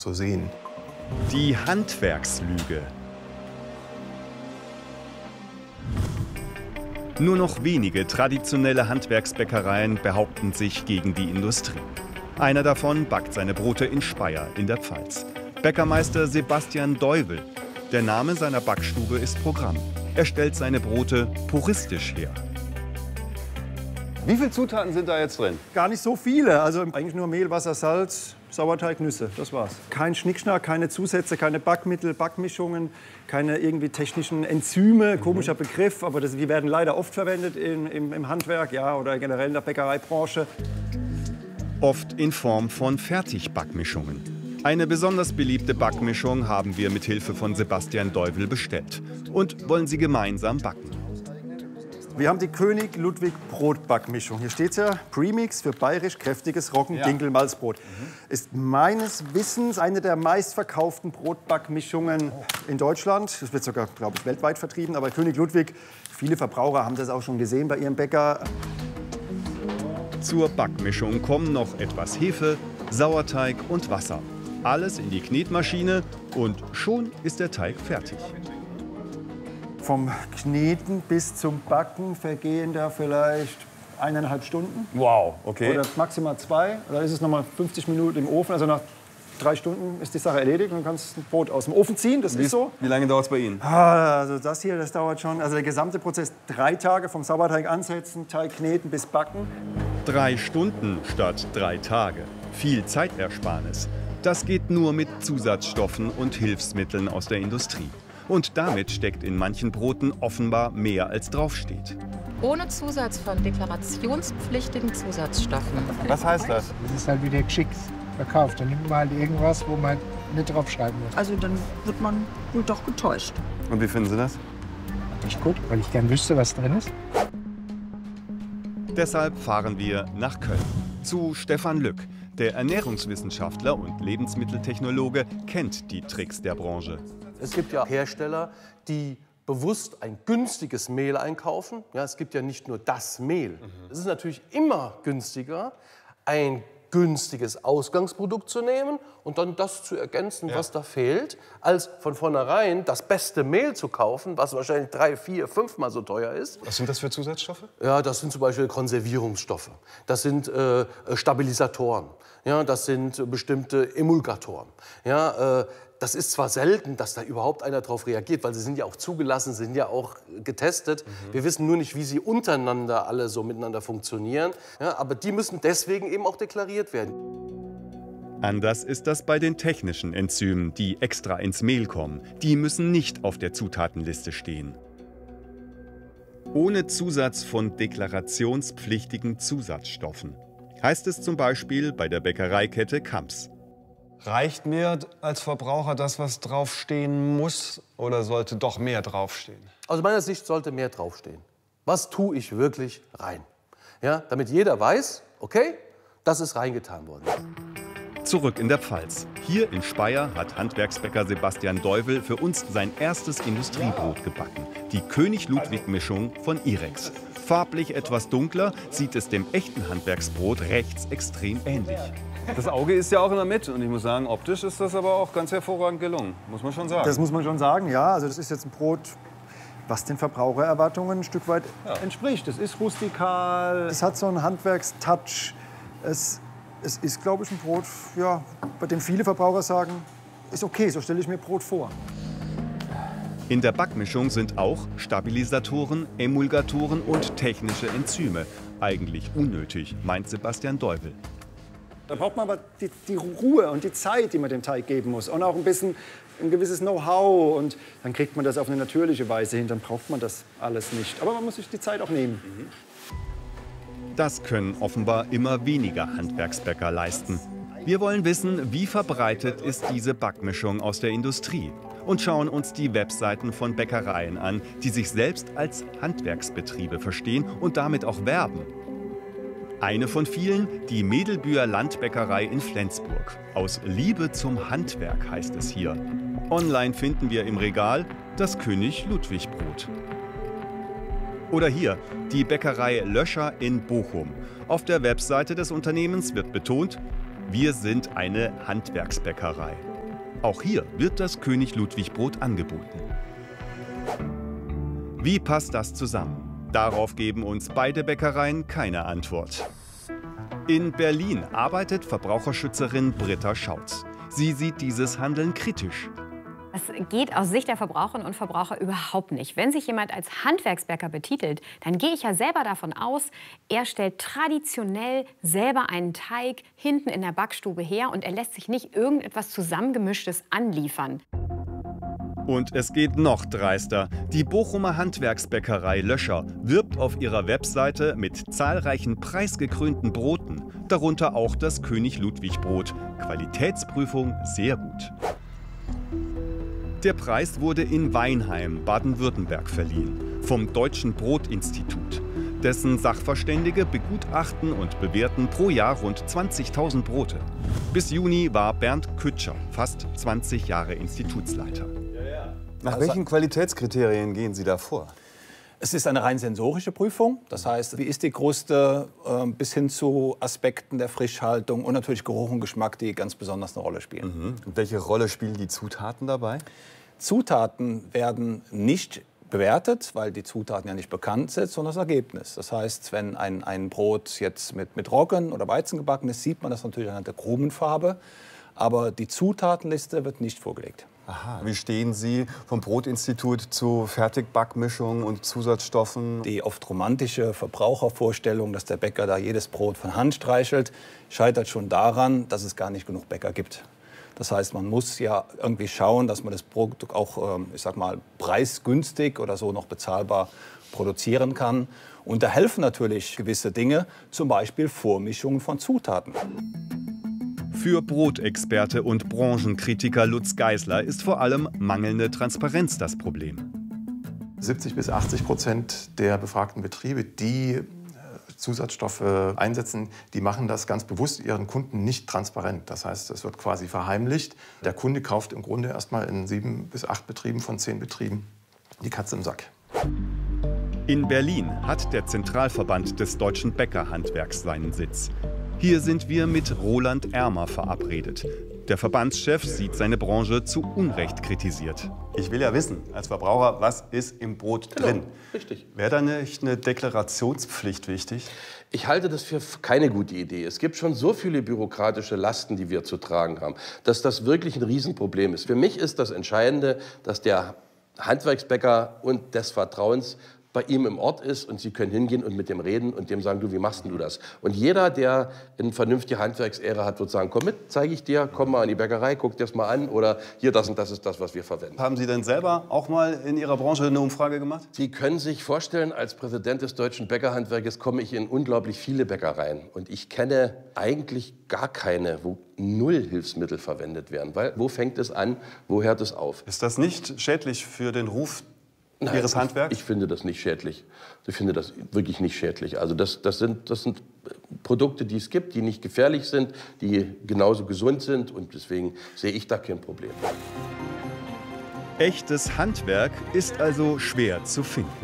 zu sehen. Die Handwerkslüge. Nur noch wenige traditionelle Handwerksbäckereien behaupten sich gegen die Industrie. Einer davon backt seine Brote in Speyer in der Pfalz. Bäckermeister Sebastian Deuvel. Der Name seiner Backstube ist Programm. Er stellt seine Brote puristisch her. Wie viele Zutaten sind da jetzt drin? Gar nicht so viele. Also eigentlich nur Mehl, Wasser, Salz, Sauerteig, Nüsse. Das war's. Kein Schnickschnack, keine Zusätze, keine Backmittel, Backmischungen, keine irgendwie technischen Enzyme. Komischer Begriff, aber die werden leider oft verwendet im Handwerk, ja, oder generell in der Bäckereibranche. Oft in Form von Fertigbackmischungen. Eine besonders beliebte Backmischung haben wir mit Hilfe von Sebastian Deuvel bestellt und wollen sie gemeinsam backen. Wir haben die König Ludwig Brotbackmischung. Hier steht ja Premix für bayerisch kräftiges Roggen-Dinkel-Malzbrot. Ist meines Wissens eine der meistverkauften Brotbackmischungen in Deutschland. Das wird sogar, glaube ich, weltweit vertrieben. Aber König Ludwig, viele Verbraucher haben das auch schon gesehen bei ihrem Bäcker. Zur Backmischung kommen noch etwas Hefe, Sauerteig und Wasser. Alles in die Knetmaschine und schon ist der Teig fertig. Vom Kneten bis zum Backen vergehen da vielleicht 1,5 Stunden. Wow, okay. Oder maximal 2. Dann ist es nochmal 50 Minuten im Ofen. Also nach 3 Stunden ist die Sache erledigt und du kannst ein Brot aus dem Ofen ziehen. Das ist so. Wie lange dauert es bei Ihnen? Also das hier, das dauert schon. Also der gesamte Prozess 3 Tage vom Sauerteig ansetzen, Teig kneten bis backen. 3 Stunden statt 3 Tage. Viel Zeitersparnis. Das geht nur mit Zusatzstoffen und Hilfsmitteln aus der Industrie. Und damit steckt in manchen Broten offenbar mehr als draufsteht. Ohne Zusatz von deklarationspflichtigen Zusatzstoffen. Was heißt das? Das ist halt wieder geschickt verkauft. Dann nimmt man halt irgendwas, wo man nicht draufschreiben muss. Also dann wird man wohl doch getäuscht. Und wie finden Sie das? Nicht gut, weil ich gern wüsste, was drin ist. Deshalb fahren wir nach Köln zu Stefan Lück. Der Ernährungswissenschaftler und Lebensmitteltechnologe kennt die Tricks der Branche. Es gibt ja Hersteller, die bewusst ein günstiges Mehl einkaufen. Ja, es gibt ja nicht nur das Mehl. Es ist natürlich immer günstiger, ein günstiges Ausgangsprodukt zu nehmen und dann das zu ergänzen, was da fehlt, als von vornherein das beste Mehl zu kaufen, was wahrscheinlich 3, 4, 5 Mal so teuer ist. Was sind das für Zusatzstoffe? Ja, das sind zum Beispiel Konservierungsstoffe, das sind Stabilisatoren, ja, das sind bestimmte Emulgatoren. Ja, das ist zwar selten, dass da überhaupt einer drauf reagiert, weil sie sind ja auch zugelassen, sind ja auch getestet. Wir wissen nur nicht, wie sie untereinander alle so miteinander funktionieren. Ja, aber die müssen deswegen eben auch deklariert werden. Anders ist das bei den technischen Enzymen, die extra ins Mehl kommen. Die müssen nicht auf der Zutatenliste stehen. Ohne Zusatz von deklarationspflichtigen Zusatzstoffen. Heißt es zum Beispiel bei der Bäckereikette Kamps. Reicht mir als Verbraucher das, was draufstehen muss, oder sollte doch mehr draufstehen? Aus meiner Sicht sollte mehr draufstehen. Was tue ich wirklich rein? Ja, damit jeder weiß, okay, das ist reingetan worden. Zurück in der Pfalz. Hier in Speyer hat Handwerksbäcker Sebastian Deuvel für uns sein erstes Industriebrot gebacken. Die König-Ludwig-Mischung von Irex. Farblich etwas dunkler, sieht es dem echten Handwerksbrot rechts extrem ähnlich. Das Auge ist ja auch immer mit. Und ich muss sagen, optisch ist das aber auch ganz hervorragend gelungen. Muss man schon sagen. Das muss man schon sagen, ja. Also das ist jetzt ein Brot, was den Verbrauchererwartungen ein Stück weit entspricht. Es ist rustikal, es hat so einen Handwerkstouch. Es ist, glaube ich, ein Brot, ja, bei dem viele Verbraucher sagen, ist okay, so stelle ich mir Brot vor. In der Backmischung sind auch Stabilisatoren, Emulgatoren und technische Enzyme. Eigentlich unnötig, meint Sebastian Deuvel. Da braucht man aber die Ruhe und die Zeit, die man dem Teig geben muss. Und auch ein gewisses Know-how. Und dann kriegt man das auf eine natürliche Weise hin. Dann braucht man das alles nicht. Aber man muss sich die Zeit auch nehmen. Das können offenbar immer weniger Handwerksbäcker leisten. Wir wollen wissen, wie verbreitet ist diese Backmischung aus der Industrie? Und schauen uns die Webseiten von Bäckereien an, die sich selbst als Handwerksbetriebe verstehen und damit auch werben. Eine von vielen, die Medelbüer Landbäckerei in Flensburg. Aus Liebe zum Handwerk heißt es hier. Online finden wir im Regal das König-Ludwig-Brot. Oder hier die Bäckerei Löscher in Bochum. Auf der Webseite des Unternehmens wird betont, wir sind eine Handwerksbäckerei. Auch hier wird das König Ludwig Brot angeboten. Wie passt das zusammen? Darauf geben uns beide Bäckereien keine Antwort. In Berlin arbeitet Verbraucherschützerin Britta Schautz. Sie sieht dieses Handeln kritisch. Das geht aus Sicht der Verbraucherinnen und Verbraucher überhaupt nicht. Wenn sich jemand als Handwerksbäcker betitelt, dann gehe ich ja selber davon aus, er stellt traditionell selber einen Teig hinten in der Backstube her und er lässt sich nicht irgendetwas Zusammengemischtes anliefern. Und es geht noch dreister. Die Bochumer Handwerksbäckerei Löscher wirbt auf ihrer Webseite mit zahlreichen preisgekrönten Broten, darunter auch das König Ludwig Brot. Qualitätsprüfung sehr gut. Der Preis wurde in Weinheim, Baden-Württemberg verliehen, vom Deutschen Brotinstitut. Dessen Sachverständige begutachten und bewerten pro Jahr rund 20.000 Brote. Bis Juni war Bernd Kütscher, fast 20 Jahre Institutsleiter. Nach welchen Qualitätskriterien gehen Sie da vor? Es ist eine rein sensorische Prüfung. Das heißt, wie ist die Kruste bis hin zu Aspekten der Frischhaltung und natürlich Geruch und Geschmack, die ganz besonders eine Rolle spielen. Und welche Rolle spielen die Zutaten dabei? Zutaten werden nicht bewertet, weil die Zutaten ja nicht bekannt sind, sondern das Ergebnis. Das heißt, wenn ein Brot jetzt mit Roggen oder Weizen gebacken ist, sieht man das natürlich anhand der Krumenfarbe. Aber die Zutatenliste wird nicht vorgelegt. Aha. Wie stehen Sie vom Brotinstitut zu Fertigbackmischungen und Zusatzstoffen? Die oft romantische Verbrauchervorstellung, dass der Bäcker da jedes Brot von Hand streichelt, scheitert schon daran, dass es gar nicht genug Bäcker gibt. Das heißt, man muss ja irgendwie schauen, dass man das Produkt auch, ich sag mal, preisgünstig oder so noch bezahlbar produzieren kann. Und da helfen natürlich gewisse Dinge, zum Beispiel Vormischungen von Zutaten. Für Brotexperte und Branchenkritiker Lutz Geisler ist vor allem mangelnde Transparenz das Problem. 70–80% der befragten Betriebe, die Zusatzstoffe einsetzen, die machen das ganz bewusst ihren Kunden nicht transparent. Das heißt, es wird quasi verheimlicht. Der Kunde kauft im Grunde erstmal in 7 bis 8 Betrieben von 10 Betrieben die Katze im Sack. In Berlin hat der Zentralverband des deutschen Bäckerhandwerks seinen Sitz. Hier sind wir mit Roland Ermer verabredet. Der Verbandschef sieht seine Branche zu Unrecht kritisiert. Ich will ja wissen, als Verbraucher, was ist im Brot drin? Richtig. Wäre da nicht eine Deklarationspflicht wichtig? Ich halte das für keine gute Idee. Es gibt schon so viele bürokratische Lasten, die wir zu tragen haben, dass das wirklich ein Riesenproblem ist. Für mich ist das Entscheidende, dass der Handwerksbäcker und des Vertrauens bei ihm im Ort ist und Sie können hingehen und mit dem reden und dem sagen, du, wie machst denn du das? Und jeder, der eine vernünftige Handwerksehre hat, wird sagen, komm mit, zeige ich dir, komm mal in die Bäckerei, guck dir das mal an oder hier, das und das ist das, was wir verwenden. Haben Sie denn selber auch mal in Ihrer Branche eine Umfrage gemacht? Sie können sich vorstellen, als Präsident des deutschen Bäckerhandwerkes komme ich in unglaublich viele Bäckereien und ich kenne eigentlich gar keine, wo 0 Hilfsmittel verwendet werden, weil wo fängt es an, wo hört es auf? Ist das nicht schädlich für den Ruf Ihres Handwerks? Ich finde das nicht schädlich. Ich finde das wirklich nicht schädlich. Also das sind Produkte, die es gibt, die nicht gefährlich sind, die genauso gesund sind. Und deswegen sehe ich da kein Problem. Echtes Handwerk ist also schwer zu finden.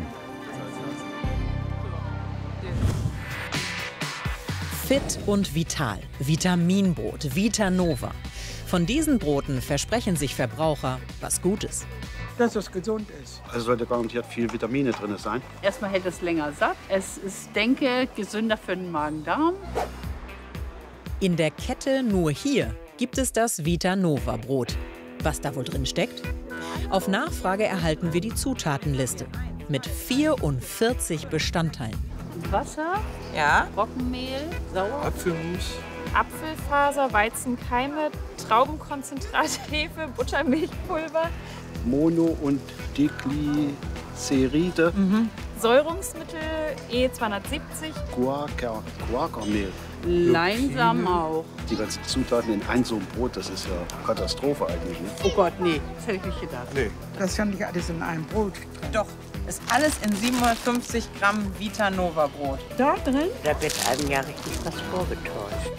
Fit und vital. Vitaminbrot, Vitanova. Von diesen Broten versprechen sich Verbraucher was Gutes. Dass es gesund ist. Also sollte garantiert viel Vitamine drin sein. Erstmal hält es länger satt. Es ist, denke ich, gesünder für den Magen-Darm. In der Kette nur hier gibt es das Vitanova Brot. Was da wohl drin steckt? Auf Nachfrage erhalten wir die Zutatenliste mit 44 Bestandteilen. Wasser, Roggenmehl, Apfelmus, Apfelfaser, Weizenkeime, Traubenkonzentrat, Hefe, Buttermilchpulver, Mono- und Diglyceride, Säurungsmittel E270, Guarmehl. Leinsamen auch. Die ganzen Zutaten in ein so ein Brot, das ist ja Katastrophe eigentlich. Ne? Oh Gott, nee, das hätte ich nicht gedacht. Nee. Das ist ja nicht alles in einem Brot. Doch, ist alles in 750 Gramm Vitanova Brot. Da drin? Da wird einem ja richtig was vorgetäuscht.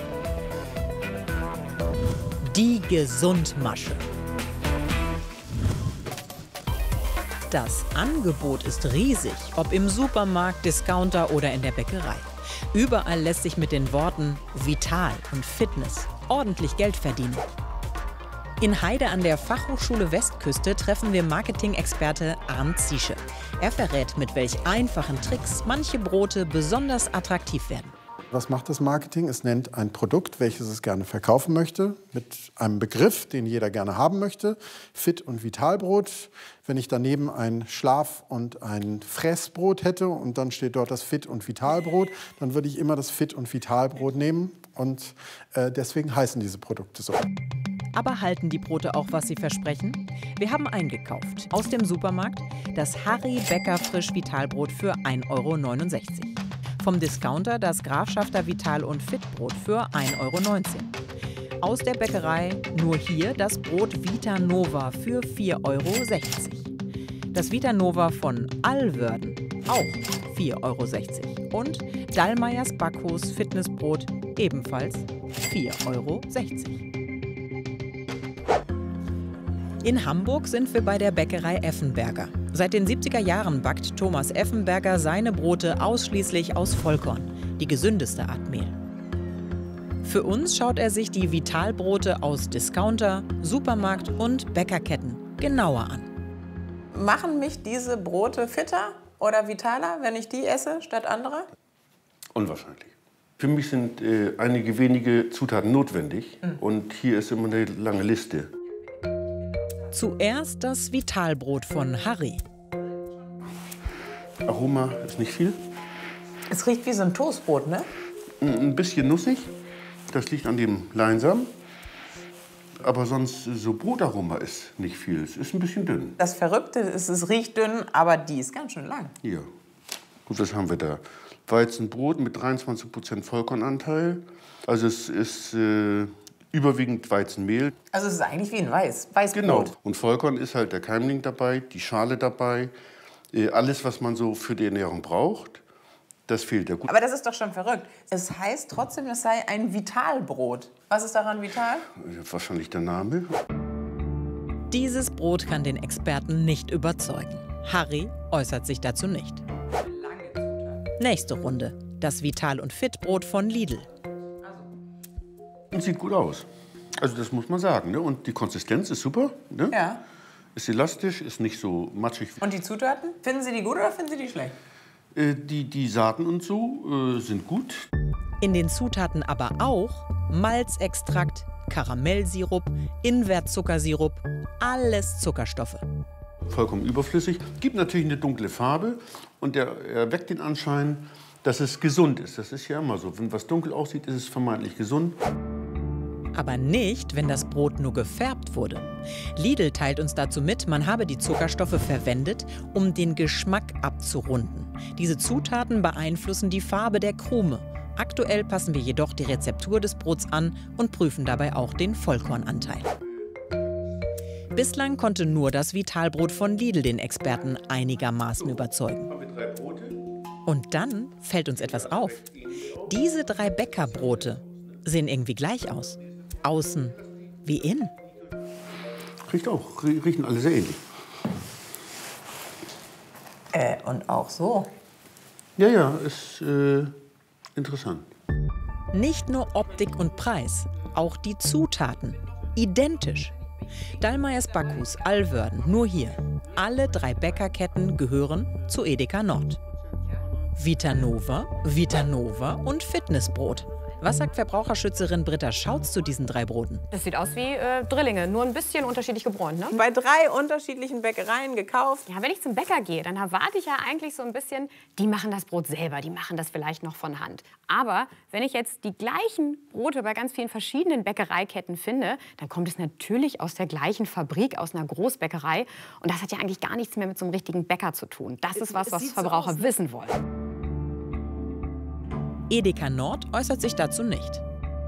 Die Gesundmasche. Das Angebot ist riesig, ob im Supermarkt, Discounter oder in der Bäckerei. Überall lässt sich mit den Worten Vital und Fitness ordentlich Geld verdienen. In Heide an der Fachhochschule Westküste treffen wir Marketing-Experte Arndt Ziesche. Er verrät, mit welch einfachen Tricks manche Brote besonders attraktiv werden. Was macht das Marketing? Es nennt ein Produkt, welches es gerne verkaufen möchte, mit einem Begriff, den jeder gerne haben möchte. Fit- und Vitalbrot. Wenn ich daneben ein Schlaf- und ein Fressbrot hätte und dann steht dort das Fit- und Vitalbrot, dann würde ich immer das Fit- und Vitalbrot nehmen. Und deswegen heißen diese Produkte so. Aber halten die Brote auch, was sie versprechen? Wir haben eingekauft aus dem Supermarkt das Harry Bäcker Frisch Vitalbrot für 1,69 €. Vom Discounter das Grafschafter Vital- und Fitbrot für 1,19 €. Aus der Bäckerei nur hier das Brot Vita Nova für 4,60 €. Das Vita Nova von Allwörden auch 4,60 €. Und Dallmayrs Backhaus Fitnessbrot ebenfalls 4,60 €. In Hamburg sind wir bei der Bäckerei Effenberger. Seit den 70er Jahren backt Thomas Effenberger seine Brote ausschließlich aus Vollkorn, die gesündeste Art Mehl. Für uns schaut er sich die Vitalbrote aus Discounter, Supermarkt und Bäckerketten genauer an. Machen mich diese Brote fitter oder vitaler, wenn ich die esse, statt andere? Unwahrscheinlich. Für mich sind einige wenige Zutaten notwendig und hier ist immer eine lange Liste. Zuerst das Vitalbrot von Harry. Aroma ist nicht viel. Es riecht wie so ein Toastbrot, ne? Ein bisschen nussig. Das liegt an dem Leinsamen. Aber sonst so Brotaroma ist nicht viel. Es ist ein bisschen dünn. Das Verrückte ist, es riecht dünn, aber die ist ganz schön lang. Hier. Gut, was haben wir da? Weizenbrot mit 23% Vollkornanteil. Also es ist überwiegend Weizenmehl. Also es ist eigentlich wie ein Weißbrot. Genau. Und Vollkorn ist halt der Keimling dabei, die Schale dabei. Alles, was man so für die Ernährung braucht, das fehlt ja gut. Aber das ist doch schon verrückt. Es heißt trotzdem, es sei ein Vitalbrot. Was ist daran vital? Wahrscheinlich der Name. Dieses Brot kann den Experten nicht überzeugen. Harry äußert sich dazu nicht. Nächste Runde. Das Vital- und Fit-Brot von Lidl. Und sieht gut aus. Also das muss man sagen. Ne? Und die Konsistenz ist super. Ne? Ja. Ist elastisch, ist nicht so matschig. Und die Zutaten? Finden Sie die gut oder finden Sie die schlecht? Die Saaten und so sind gut. In den Zutaten aber auch Malzextrakt, Karamellsirup, Invertzuckersirup, alles Zuckerstoffe. Vollkommen überflüssig. Gibt natürlich eine dunkle Farbe und er erweckt den Anschein, dass es gesund ist. Das ist ja immer so. Wenn was dunkel aussieht, ist es vermeintlich gesund. Aber nicht, wenn das Brot nur gefärbt wurde. Lidl teilt uns dazu mit, man habe die Zuckerstoffe verwendet, um den Geschmack abzurunden. Diese Zutaten beeinflussen die Farbe der Krume. Aktuell passen wir jedoch die Rezeptur des Brots an und prüfen dabei auch den Vollkornanteil. Bislang konnte nur das Vitalbrot von Lidl den Experten einigermaßen überzeugen. Und dann fällt uns etwas auf. Diese 3 Bäckerbrote sehen irgendwie gleich aus. Außen wie innen. Riechen alle sehr ähnlich. Und auch so. Ja, ist interessant. Nicht nur Optik und Preis, auch die Zutaten. Identisch. Dallmayrs Backhaus, Allwörden, nur hier. Alle 3 Bäckerketten gehören zu Edeka Nord. Vita Nova und Fitnessbrot. Was sagt Verbraucherschützerin Britta Schautz zu diesen 3 Broten? Das sieht aus wie Drillinge, nur ein bisschen unterschiedlich gebräunt, ne? Bei 3 unterschiedlichen Bäckereien gekauft. Ja, wenn ich zum Bäcker gehe, dann erwarte ich ja eigentlich so ein bisschen, die machen das Brot selber, die machen das vielleicht noch von Hand. Aber wenn ich jetzt die gleichen Brote bei ganz vielen verschiedenen Bäckereiketten finde, dann kommt es natürlich aus der gleichen Fabrik, aus einer Großbäckerei. Und das hat ja eigentlich gar nichts mehr mit so einem richtigen Bäcker zu tun. Das ist was Verbraucher wissen wollen. Edeka Nord äußert sich dazu nicht.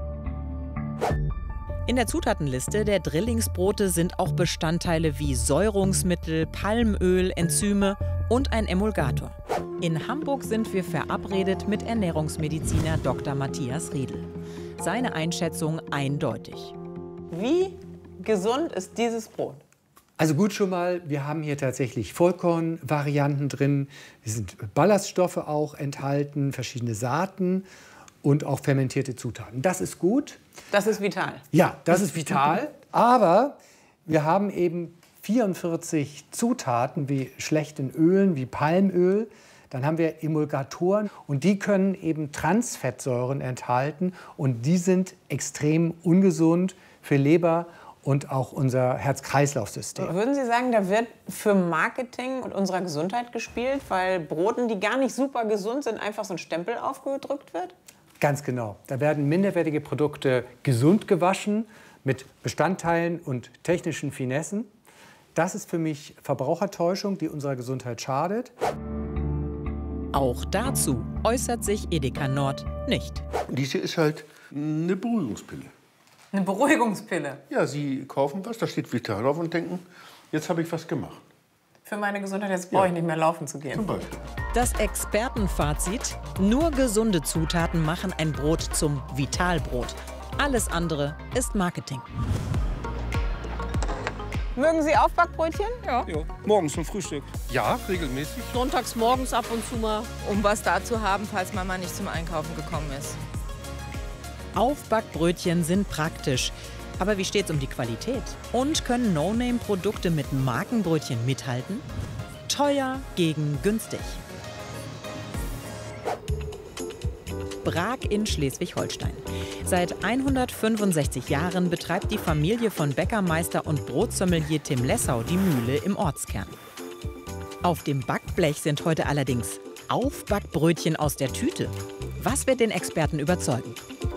In der Zutatenliste der Drillingsbrote sind auch Bestandteile wie Säurungsmittel, Palmöl, Enzyme und ein Emulgator. In Hamburg sind wir verabredet mit Ernährungsmediziner Dr. Matthias Riedel. Seine Einschätzung eindeutig. Wie gesund ist dieses Brot? Also gut schon mal, wir haben hier tatsächlich Vollkornvarianten drin. Es sind Ballaststoffe auch enthalten, verschiedene Saaten und auch fermentierte Zutaten. Das ist gut. Das ist vital. Ja, das ist vital. Aber wir haben eben 44 Zutaten wie schlechten Ölen, wie Palmöl. Dann haben wir Emulgatoren und die können eben Transfettsäuren enthalten und die sind extrem ungesund für Leber und auch unser Herz-Kreislauf-System. Würden Sie sagen, da wird für Marketing und unserer Gesundheit gespielt, weil Broten, die gar nicht super gesund sind, einfach so ein Stempel aufgedrückt wird? Ganz genau. Da werden minderwertige Produkte gesund gewaschen mit Bestandteilen und technischen Finessen. Das ist für mich Verbrauchertäuschung, die unserer Gesundheit schadet. Auch dazu äußert sich Edeka Nord nicht. Dies hier ist halt eine Beruhigungspille. Eine Beruhigungspille? Ja, Sie kaufen was, da steht Vital drauf und denken, jetzt habe ich was gemacht. Für meine Gesundheit, jetzt brauche ich nicht mehr laufen zu gehen. Zum Beispiel. Das Expertenfazit: Nur gesunde Zutaten machen ein Brot zum Vitalbrot. Alles andere ist Marketing. Mögen Sie Aufbackbrötchen? Ja. Morgens zum Frühstück. Ja, regelmäßig. Sonntags morgens ab und zu mal, um was da zu haben, falls Mama nicht zum Einkaufen gekommen ist. Aufbackbrötchen sind praktisch. Aber wie steht's um die Qualität? Und können No-Name-Produkte mit Markenbrötchen mithalten? Teuer gegen günstig. Brag in Schleswig-Holstein. Seit 165 Jahren betreibt die Familie von Bäckermeister und Brotsommelier Tim Lessau die Mühle im Ortskern. Auf dem Backblech sind heute allerdings Aufbackbrötchen aus der Tüte. Was wird den Experten überzeugen?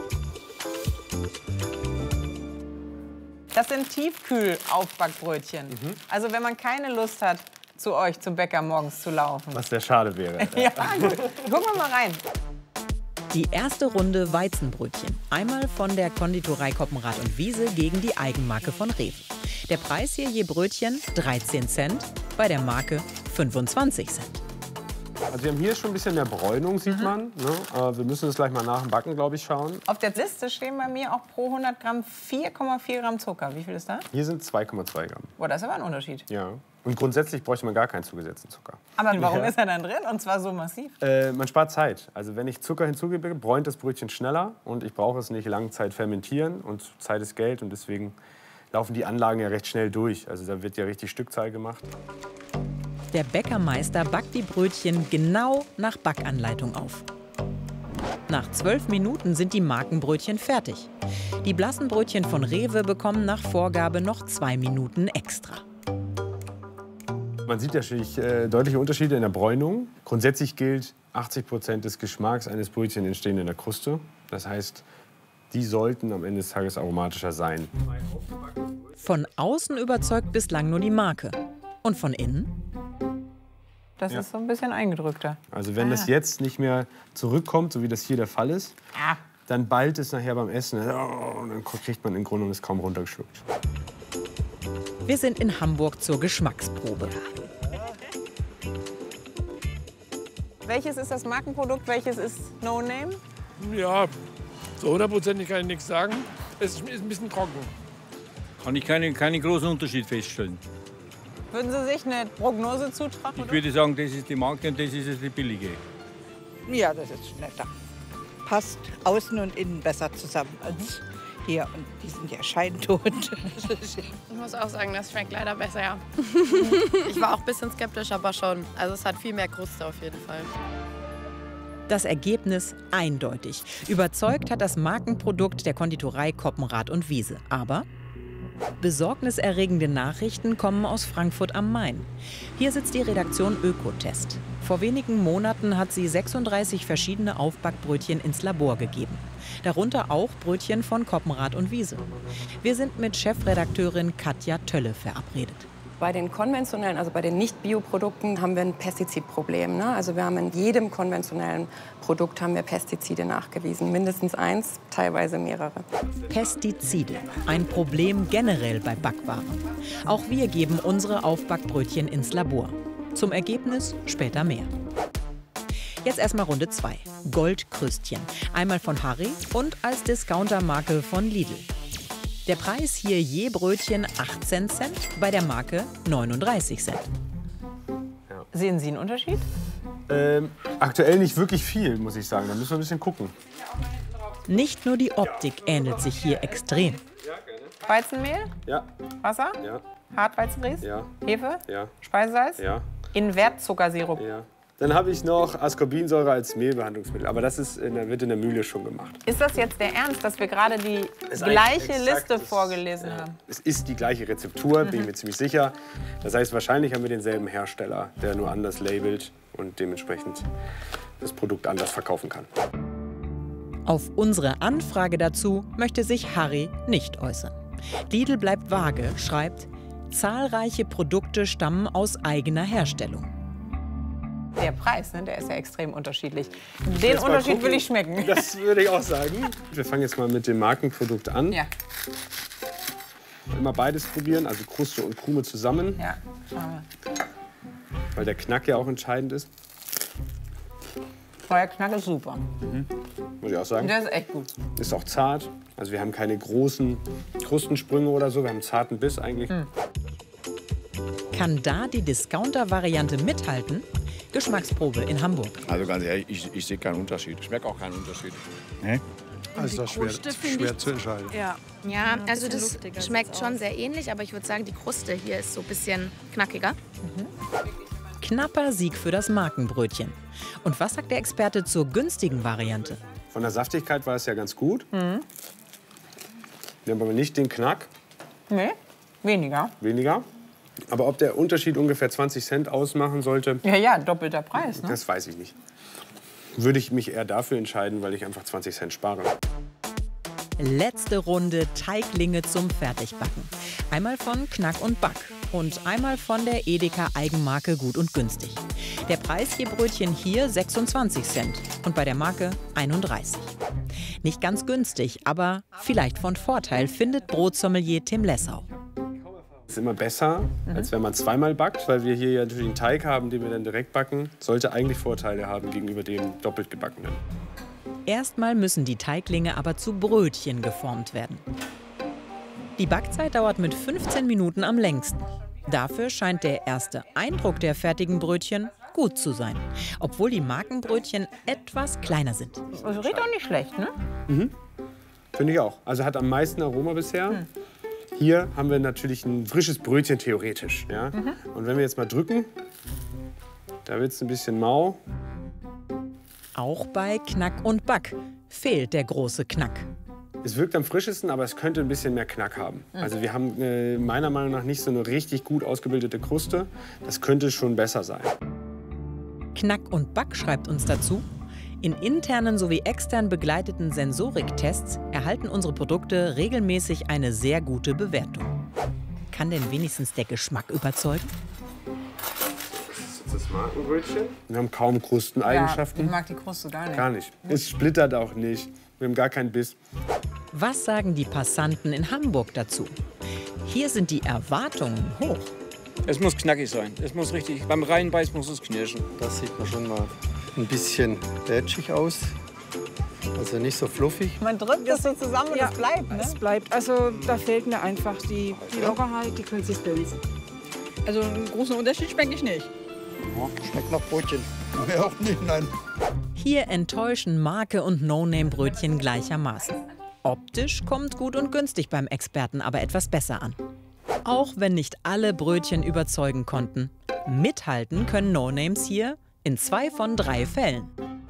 Das sind Tiefkühl-Aufbackbrötchen. Also wenn man keine Lust hat, zu euch zum Bäcker morgens zu laufen. Was sehr schade wäre. Ja, gut. Gucken wir mal rein. Die erste Runde Weizenbrötchen. Einmal von der Konditorei Koppenrad und Wiese gegen die Eigenmarke von Rewe. Der Preis hier je Brötchen 13 Cent, bei der Marke 25 Cent. Also wir haben hier schon ein bisschen mehr Bräunung, sieht man. Ne? Wir müssen es gleich mal nach dem Backen, glaube ich, schauen. Auf der Liste stehen bei mir auch pro 100 Gramm 4,4 Gramm Zucker. Wie viel ist da? Hier sind 2,2 Gramm. Boah, das ist aber ein Unterschied. Ja. Und grundsätzlich bräuchte man gar keinen zugesetzten Zucker. Aber warum Ja. ist er dann drin und zwar so massiv? Man spart Zeit. Also wenn ich Zucker hinzugebe, bräunt das Brötchen schneller und ich brauche es nicht lange Zeit fermentieren und Zeit ist Geld und deswegen laufen die Anlagen ja recht schnell durch. Also da wird ja richtig Stückzahl gemacht. Der Bäckermeister backt die Brötchen genau nach Backanleitung auf. Nach 12 Minuten sind die Markenbrötchen fertig. Die blassen Brötchen von Rewe bekommen nach Vorgabe noch 2 Minuten extra. Man sieht natürlich deutliche Unterschiede in der Bräunung. Grundsätzlich gilt, 80% des Geschmacks eines Brötchens entstehen in der Kruste. Das heißt, die sollten am Ende des Tages aromatischer sein. Von außen überzeugt bislang nur die Marke. Und von innen? Das ist so ein bisschen eingedrückter. Also wenn das jetzt nicht mehr zurückkommt, so wie das hier der Fall ist, dann ballt es nachher beim Essen. Und dann kriegt man im Grunde genommen es kaum runtergeschluckt. Wir sind in Hamburg zur Geschmacksprobe. Welches ist das Markenprodukt, welches ist No Name? Ja, so hundertprozentig kann ich nichts sagen. Es ist ein bisschen trocken. Kann ich keinen großen Unterschied feststellen. Würden Sie sich eine Prognose zutrauen? Ich würde sagen, das ist die Marke und das ist die billige. Ja, das ist netter. Passt außen und innen besser zusammen als hier. Und die sind ja scheintot. Ich muss auch sagen, das schmeckt leider besser, ja. Ich war auch ein bisschen skeptisch, aber schon. Also es hat viel mehr Kruste auf jeden Fall. Das Ergebnis eindeutig. Überzeugt hat das Markenprodukt der Konditorei Koppenrad und Wiese. Aber besorgniserregende Nachrichten kommen aus Frankfurt am Main. Hier sitzt die Redaktion Ökotest. Vor wenigen Monaten hat sie 36 verschiedene Aufbackbrötchen ins Labor gegeben. Darunter auch Brötchen von Koppenrad und Wiese. Wir sind mit Chefredakteurin Katja Tölle verabredet. Bei den konventionellen, also bei den Nicht-Bio-Produkten, haben wir ein Pestizidproblem. Ne? Also wir haben in jedem konventionellen Produkt haben wir Pestizide nachgewiesen. Mindestens eins, teilweise mehrere. Pestizide. Ein Problem generell bei Backwaren. Auch wir geben unsere Aufbackbrötchen ins Labor. Zum Ergebnis später mehr. Jetzt erstmal Runde 2. Goldkrüstchen. Einmal von Harry und als Discountermarke von Lidl. Der Preis hier je Brötchen 18 Cent, bei der Marke 39 Cent. Ja. Sehen Sie einen Unterschied? Aktuell nicht wirklich viel, muss ich sagen. Da müssen wir ein bisschen gucken. Nicht nur die Optik ähnelt sich hier extrem. Weizenmehl? Ja. Wasser? Ja. Hartweizengrieß? Ja. Hefe? Ja. Speisesalz? Ja. Invertzuckersirup? Ja. Dann habe ich noch Ascorbinsäure als Mehlbehandlungsmittel. Aber das wird in der Mühle schon gemacht. Ist das jetzt der Ernst, dass wir gerade die Ist gleiche eigentlich exakt Liste das- vorgelesen haben? Es ist die gleiche Rezeptur, bin ich mir ziemlich sicher. Das heißt, wahrscheinlich haben wir denselben Hersteller, der nur anders labelt und dementsprechend das Produkt anders verkaufen kann. Auf unsere Anfrage dazu möchte sich Harry nicht äußern. Lidl bleibt vage, schreibt, zahlreiche Produkte stammen aus eigener Herstellung. Der Preis, ne, der ist ja extrem unterschiedlich. Den Jetzt mal Unterschied gucken. will ich schmecken. Das würde ich auch sagen. Wir fangen jetzt mal mit dem Markenprodukt an. Ja. Immer beides probieren, also Kruste und Krume zusammen, Ja. weil der Knack ja auch entscheidend ist. Euer Knack ist super. Muss ich auch sagen. Der ist echt gut. Ist auch zart. Also wir haben keine großen Krustensprünge oder so. Wir haben einen zarten Biss eigentlich. Kann da die Discounter-Variante mithalten? Geschmacksprobe in Hamburg. Also ganz ehrlich, ich sehe keinen Unterschied. Ich schmecke auch keinen Unterschied. Nee? Also das ist schwer zu entscheiden. Ja, also das schmeckt schon sehr ähnlich, aber ich würde sagen, die Kruste hier ist so ein bisschen knackiger. Knapper Sieg für das Markenbrötchen. Und was sagt der Experte zur günstigen Variante? Von der Saftigkeit war es ja ganz gut. Wir haben aber nicht den Knack. Nee, weniger. Weniger. Aber ob der Unterschied ungefähr 20 Cent ausmachen sollte, Ja, doppelter Preis. Ne? das weiß ich nicht. Würde ich mich eher dafür entscheiden, weil ich einfach 20 Cent spare. Letzte Runde Teiglinge zum Fertigbacken. Einmal von Knack und Back und einmal von der Edeka Eigenmarke Gut und Günstig. Der Preis je Brötchen hier 26 Cent und bei der Marke 31. Nicht ganz günstig, aber vielleicht von Vorteil, findet Brotsommelier Tim Lessau. Ist immer besser, als wenn man zweimal backt, weil wir hier ja natürlich einen Teig haben, den wir dann direkt backen. Sollte eigentlich Vorteile haben gegenüber dem doppelt gebackenen. Erstmal müssen die Teiglinge aber zu Brötchen geformt werden. Die Backzeit dauert mit 15 Minuten am längsten. Dafür scheint der erste Eindruck der fertigen Brötchen gut zu sein, obwohl die Markenbrötchen etwas kleiner sind. Also riecht auch nicht schlecht, ne? Finde ich auch. Also hat am meisten Aroma bisher. Hier haben wir natürlich ein frisches Brötchen theoretisch. Ja? Und wenn wir jetzt mal drücken, da wird es ein bisschen mau. Auch bei Knack und Back fehlt der große Knack. Es wirkt am frischesten, aber es könnte ein bisschen mehr Knack haben. Also wir haben meiner Meinung nach nicht so eine richtig gut ausgebildete Kruste. Das könnte schon besser sein. Knack und Back schreibt uns dazu, in internen sowie extern begleiteten Sensoriktests erhalten unsere Produkte regelmäßig eine sehr gute Bewertung. Kann denn wenigstens der Geschmack überzeugen? Das ist das Markenbrötchen. Wir haben kaum Krusteneigenschaften. Ja, ich mag die Kruste gar nicht. Gar nicht. Es splittert auch nicht. Wir haben gar keinen Biss. Was sagen die Passanten in Hamburg dazu? Hier sind die Erwartungen hoch. Es muss knackig sein. Es muss richtig, beim Reinbeiß muss es knirschen. Das sieht man schon mal ein bisschen lätschig aus. Also nicht so fluffig. Man drückt das so zusammen und es bleibt, ne? Es bleibt. Also da fehlt mir einfach die Lockerheit, die Konsistenz. Also einen großen Unterschied schmecke ich nicht. Ja, schmeckt nach Brötchen. Ja, auch nicht, nein. Hier enttäuschen Marke und No-Name-Brötchen gleichermaßen. Optisch kommt Gut und Günstig beim Experten aber etwas besser an. Auch wenn nicht alle Brötchen überzeugen konnten. Mithalten können No-Names hier in 2 von 3 Fällen.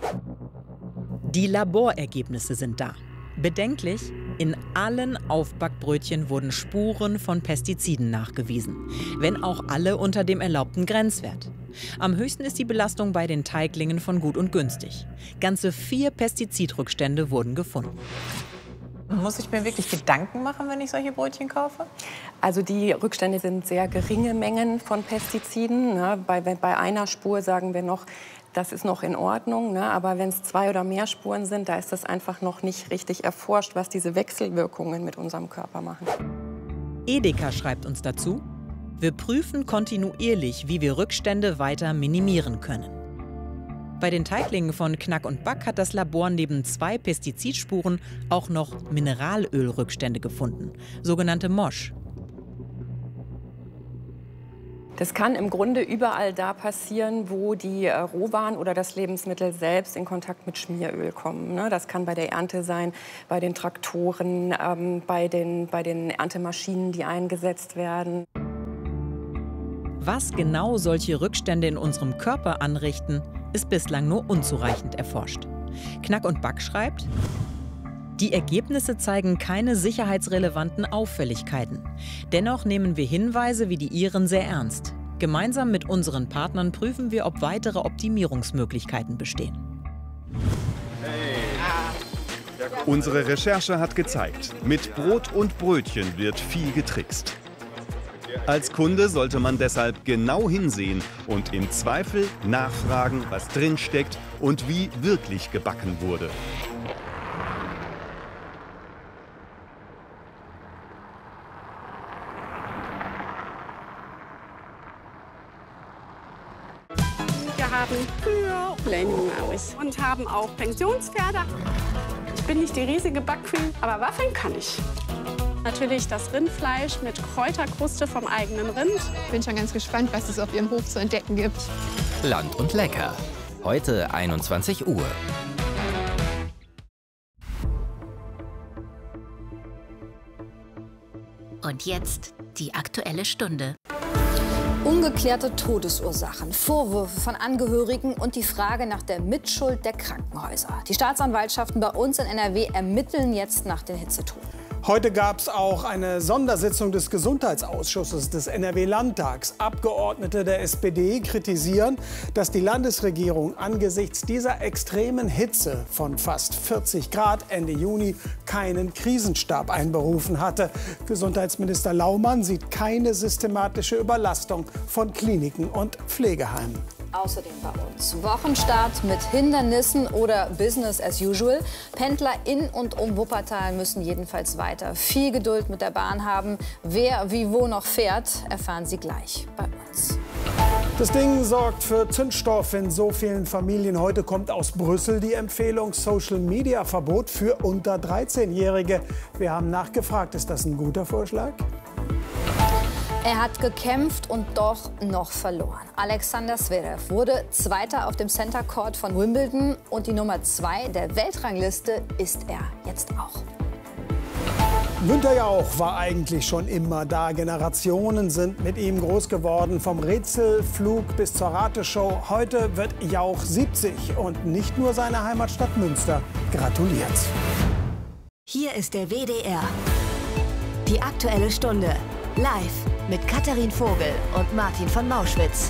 Die Laborergebnisse sind da. Bedenklich, in allen Aufbackbrötchen wurden Spuren von Pestiziden nachgewiesen, wenn auch alle unter dem erlaubten Grenzwert. Am höchsten ist die Belastung bei den Teiglingen von Gut und Günstig. Ganze 4 Pestizidrückstände wurden gefunden. Muss ich mir wirklich Gedanken machen, wenn ich solche Brötchen kaufe? Also die Rückstände sind sehr geringe Mengen von Pestiziden. Ne? Bei einer Spur sagen wir noch, das ist noch in Ordnung. Ne? Aber wenn es 2 oder mehr Spuren sind, da ist das einfach noch nicht richtig erforscht, was diese Wechselwirkungen mit unserem Körper machen. Edeka schreibt uns dazu, wir prüfen kontinuierlich, wie wir Rückstände weiter minimieren können. Bei den Teiglingen von Knack und Back hat das Labor neben 2 Pestizidspuren auch noch Mineralölrückstände gefunden, sogenannte Mosch. Das kann im Grunde überall da passieren, wo die Rohwaren oder das Lebensmittel selbst in Kontakt mit Schmieröl kommen. Ne? Das kann bei der Ernte sein, bei den Traktoren, bei den Erntemaschinen, die eingesetzt werden. Was genau solche Rückstände in unserem Körper anrichten, ist bislang nur unzureichend erforscht. Knack und Back schreibt: Die Ergebnisse zeigen keine sicherheitsrelevanten Auffälligkeiten. Dennoch nehmen wir Hinweise wie die Ihren sehr ernst. Gemeinsam mit unseren Partnern prüfen wir, ob weitere Optimierungsmöglichkeiten bestehen. Unsere Recherche hat gezeigt, mit Brot und Brötchen wird viel getrickst. Als Kunde sollte man deshalb genau hinsehen und im Zweifel nachfragen, was drinsteckt und wie wirklich gebacken wurde. Wir haben Kühe, Plenty-Maus und haben auch Pensionspferde. Ich bin nicht die riesige Backqueen, aber waffeln kann ich. Natürlich das Rindfleisch mit Kräuterkruste vom eigenen Rind. Ich bin schon ganz gespannt, was es auf Ihrem Hof zu entdecken gibt. Land und Lecker. Heute 21 Uhr. Und jetzt die Aktuelle Stunde. Ungeklärte Todesursachen, Vorwürfe von Angehörigen und die Frage nach der Mitschuld der Krankenhäuser. Die Staatsanwaltschaften bei uns in NRW ermitteln jetzt nach den Hitzetoten. Heute gab es auch eine Sondersitzung des Gesundheitsausschusses des NRW-Landtags. Abgeordnete der SPD kritisieren, dass die Landesregierung angesichts dieser extremen Hitze von fast 40 Grad Ende Juni keinen Krisenstab einberufen hatte. Gesundheitsminister Laumann sieht keine systematische Überlastung von Kliniken und Pflegeheimen. Außerdem bei uns Wochenstart mit Hindernissen oder Business as usual. Pendler in und um Wuppertal müssen jedenfalls weiter viel Geduld mit der Bahn haben. Wer wie wo noch fährt, erfahren Sie gleich bei uns. Das Ding sorgt für Zündstoff in so vielen Familien. Heute kommt aus Brüssel die Empfehlung Social-Media-Verbot für unter 13-Jährige. Wir haben nachgefragt, ist das ein guter Vorschlag? Er hat gekämpft und doch noch verloren. Alexander Zverev wurde Zweiter auf dem Center Court von Wimbledon und die Nummer 2 der Weltrangliste ist er jetzt auch. Günther Jauch war eigentlich schon immer da. Generationen sind mit ihm groß geworden. Vom Rätselflug bis zur Rateshow. Heute wird Jauch 70 und nicht nur seine Heimatstadt Münster gratuliert. Hier ist der WDR. Die Aktuelle Stunde. Live mit Katharin Vogel und Martin von Mauschwitz.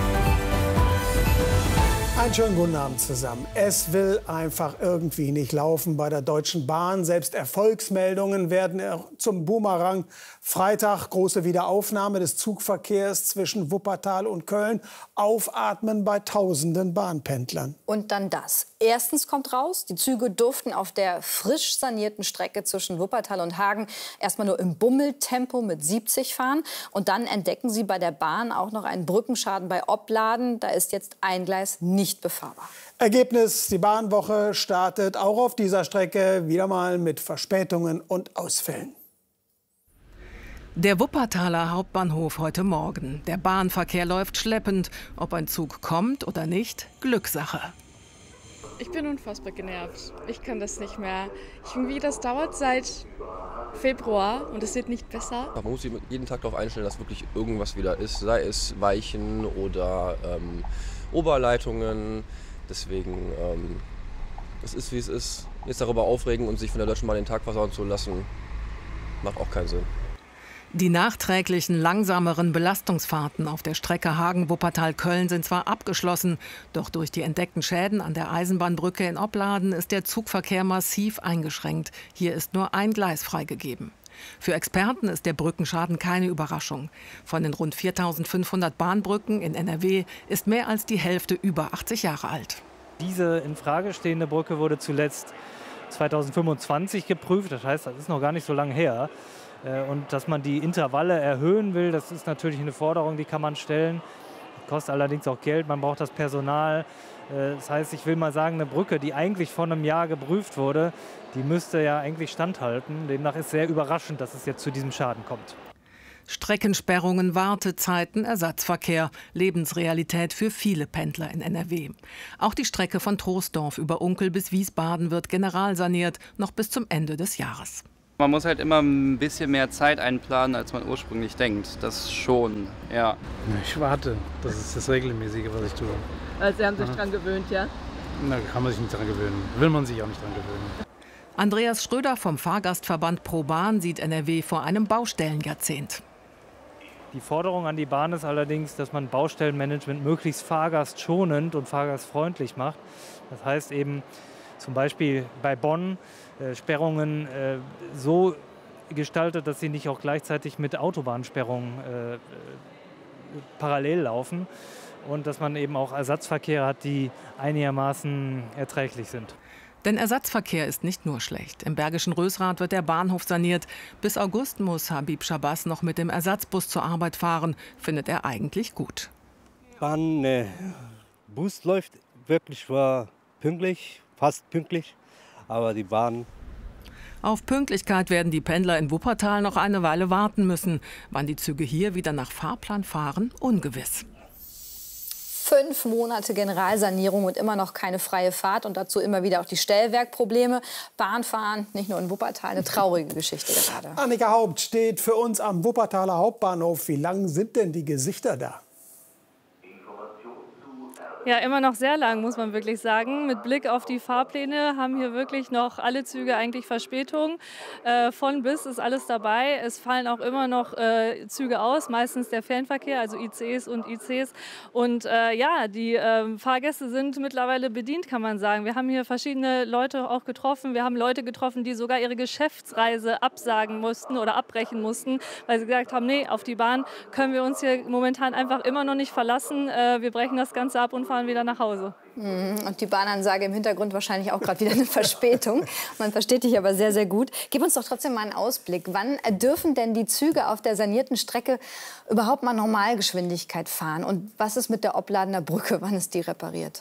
Einen schönen guten Abend zusammen. Es will einfach irgendwie nicht laufen bei der Deutschen Bahn. Selbst Erfolgsmeldungen werden zum Boomerang. Freitag große Wiederaufnahme des Zugverkehrs zwischen Wuppertal und Köln. Aufatmen bei tausenden Bahnpendlern. Und dann das. Erstens kommt raus, die Züge durften auf der frisch sanierten Strecke zwischen Wuppertal und Hagen erstmal nur im Bummeltempo mit 70 fahren. Und dann entdecken sie bei der Bahn auch noch einen Brückenschaden bei Opladen. Da ist jetzt ein Gleis nicht befahrbar. Ergebnis, die Bahnwoche startet auch auf dieser Strecke wieder mal mit Verspätungen und Ausfällen. Der Wuppertaler Hauptbahnhof heute Morgen. Der Bahnverkehr läuft schleppend. Ob ein Zug kommt oder nicht, Glückssache. Ich bin unfassbar genervt. Ich kann das nicht mehr. Das dauert seit Februar und es wird nicht besser. Man muss sich jeden Tag darauf einstellen, dass wirklich irgendwas wieder ist. Sei es Weichen oder Oberleitungen. Deswegen, es ist wie es ist. Jetzt darüber aufregen und sich von der Deutschen Bahn den Tag versauen zu lassen, macht auch keinen Sinn. Die nachträglichen langsameren Belastungsfahrten auf der Strecke Hagen-Wuppertal-Köln sind zwar abgeschlossen, doch durch die entdeckten Schäden an der Eisenbahnbrücke in Opladen ist der Zugverkehr massiv eingeschränkt. Hier ist nur ein Gleis freigegeben. Für Experten ist der Brückenschaden keine Überraschung. Von den rund 4.500 Bahnbrücken in NRW ist mehr als die Hälfte über 80 Jahre alt. Diese in Frage stehende Brücke wurde zuletzt 2025 geprüft. Das heißt, das ist noch gar nicht so lange her. Und dass man die Intervalle erhöhen will, das ist natürlich eine Forderung, die kann man stellen. Kostet allerdings auch Geld, man braucht das Personal. Das heißt, ich will mal sagen, eine Brücke, die eigentlich vor einem Jahr geprüft wurde, die müsste ja eigentlich standhalten. Demnach ist sehr überraschend, dass es jetzt zu diesem Schaden kommt. Streckensperrungen, Wartezeiten, Ersatzverkehr, Lebensrealität für viele Pendler in NRW. Auch die Strecke von Troisdorf über Unkel bis Wiesbaden wird generalsaniert, noch bis zum Ende des Jahres. Man muss halt immer ein bisschen mehr Zeit einplanen, als man ursprünglich denkt. Das schon, ja. Ich warte. Das ist das Regelmäßige, was ich tue. Also Sie haben sich dran gewöhnt, ja? Da kann man sich nicht dran gewöhnen. Will man sich auch nicht dran gewöhnen. Andreas Schröder vom Fahrgastverband ProBahn sieht NRW vor einem Baustellenjahrzehnt. Die Forderung an die Bahn ist allerdings, dass man Baustellenmanagement möglichst fahrgastschonend und fahrgastfreundlich macht. Das heißt eben zum Beispiel bei Bonn Sperrungen so gestaltet, dass sie nicht auch gleichzeitig mit Autobahnsperrungen parallel laufen und dass man eben auch Ersatzverkehre hat, die einigermaßen erträglich sind. Denn Ersatzverkehr ist nicht nur schlecht. Im Bergischen Rösrath wird der Bahnhof saniert. Bis August muss Habib Shabazz noch mit dem Ersatzbus zur Arbeit fahren. Findet er eigentlich gut. Bus läuft wirklich pünktlich, fast pünktlich. Aber die Bahn. Auf Pünktlichkeit werden die Pendler in Wuppertal noch eine Weile warten müssen. Wann die Züge hier wieder nach Fahrplan fahren, ungewiss. 5 Monate Generalsanierung und immer noch keine freie Fahrt und dazu immer wieder auch die Stellwerkprobleme. Bahnfahren, nicht nur in Wuppertal, eine traurige Geschichte gerade. Annika Haupt steht für uns am Wuppertaler Hauptbahnhof. Wie lang sind denn die Gesichter da? Ja, immer noch sehr lang, muss man wirklich sagen. Mit Blick auf die Fahrpläne haben hier wirklich noch alle Züge eigentlich Verspätung. Von bis ist alles dabei. Es fallen auch immer noch Züge aus, meistens der Fernverkehr, also ICEs und ICs. Und ja, die Fahrgäste sind mittlerweile bedient, kann man sagen. Wir haben hier verschiedene Leute auch getroffen. Wir haben Leute getroffen, die sogar ihre Geschäftsreise absagen mussten oder abbrechen mussten, weil sie gesagt haben, nee, auf die Bahn können wir uns hier momentan einfach immer noch nicht verlassen. Wir brechen das Ganze ab und fahren wieder nach Hause. Und die Bahnansage im Hintergrund wahrscheinlich auch gerade wieder eine Verspätung. Man versteht dich aber sehr, sehr gut. Gib uns doch trotzdem mal einen Ausblick. Wann dürfen denn die Züge auf der sanierten Strecke überhaupt mal Normalgeschwindigkeit fahren? Und was ist mit der Opladener Brücke? Wann ist die repariert?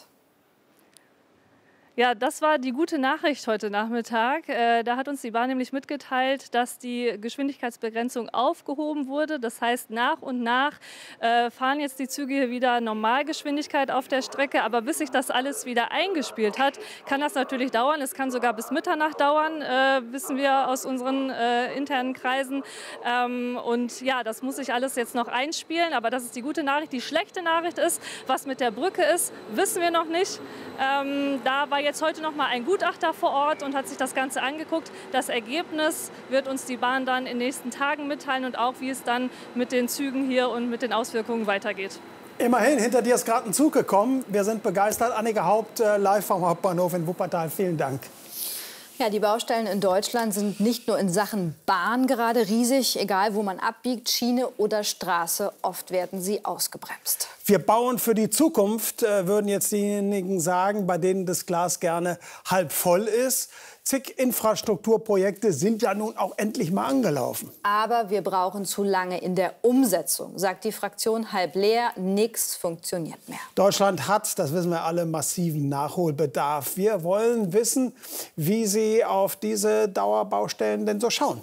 Ja, das war die gute Nachricht heute Nachmittag. Da hat uns die Bahn nämlich mitgeteilt, dass die Geschwindigkeitsbegrenzung aufgehoben wurde. Das heißt, nach und nach fahren jetzt die Züge hier wieder Normalgeschwindigkeit auf der Strecke. Aber bis sich das alles wieder eingespielt hat, kann das natürlich dauern. Es kann sogar bis Mitternacht dauern, wissen wir aus unseren internen Kreisen. Und ja, das muss sich alles jetzt noch einspielen. Aber das ist die gute Nachricht. Die schlechte Nachricht ist, was mit der Brücke ist, wissen wir noch nicht. Da war jetzt heute noch mal ein Gutachter vor Ort und hat sich das Ganze angeguckt. Das Ergebnis wird uns die Bahn dann in den nächsten Tagen mitteilen und auch, wie es dann mit den Zügen hier und mit den Auswirkungen weitergeht. Immerhin, hinter dir ist gerade ein Zug gekommen. Wir sind begeistert. Annika Haupt, live vom Hauptbahnhof in Wuppertal. Vielen Dank. Ja, die Baustellen in Deutschland sind nicht nur in Sachen Bahn gerade riesig. Egal, wo man abbiegt, Schiene oder Straße, oft werden sie ausgebremst. Wir bauen für die Zukunft, würden jetzt diejenigen sagen, bei denen das Glas gerne halb voll ist. Zig Infrastrukturprojekte sind ja nun auch endlich mal angelaufen. Aber wir brauchen zu lange in der Umsetzung, sagt die Fraktion halb leer. Nichts funktioniert mehr. Deutschland hat, das wissen wir alle, massiven Nachholbedarf. Wir wollen wissen, wie Sie auf diese Dauerbaustellen denn so schauen.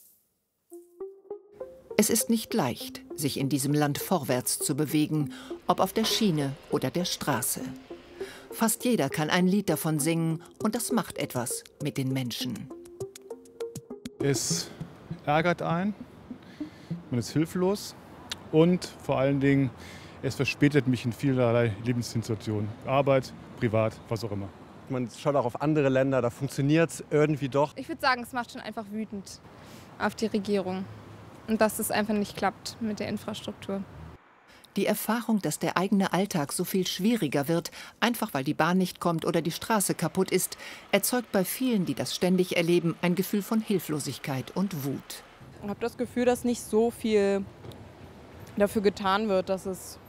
Es ist nicht leicht, sich in diesem Land vorwärts zu bewegen, ob auf der Schiene oder der Straße. Fast jeder kann ein Lied davon singen und das macht etwas mit den Menschen. Es ärgert einen, man ist hilflos und vor allen Dingen, es verspätet mich in vielerlei Lebenssituationen. Arbeit, privat, was auch immer. Man schaut auch auf andere Länder, da funktioniert es irgendwie doch. Ich würde sagen, es macht schon einfach wütend auf die Regierung und dass es einfach nicht klappt mit der Infrastruktur. Die Erfahrung, dass der eigene Alltag so viel schwieriger wird, einfach weil die Bahn nicht kommt oder die Straße kaputt ist, erzeugt bei vielen, die das ständig erleben, ein Gefühl von Hilflosigkeit und Wut. Ich habe das Gefühl, dass nicht so viel dafür getan wird, dass es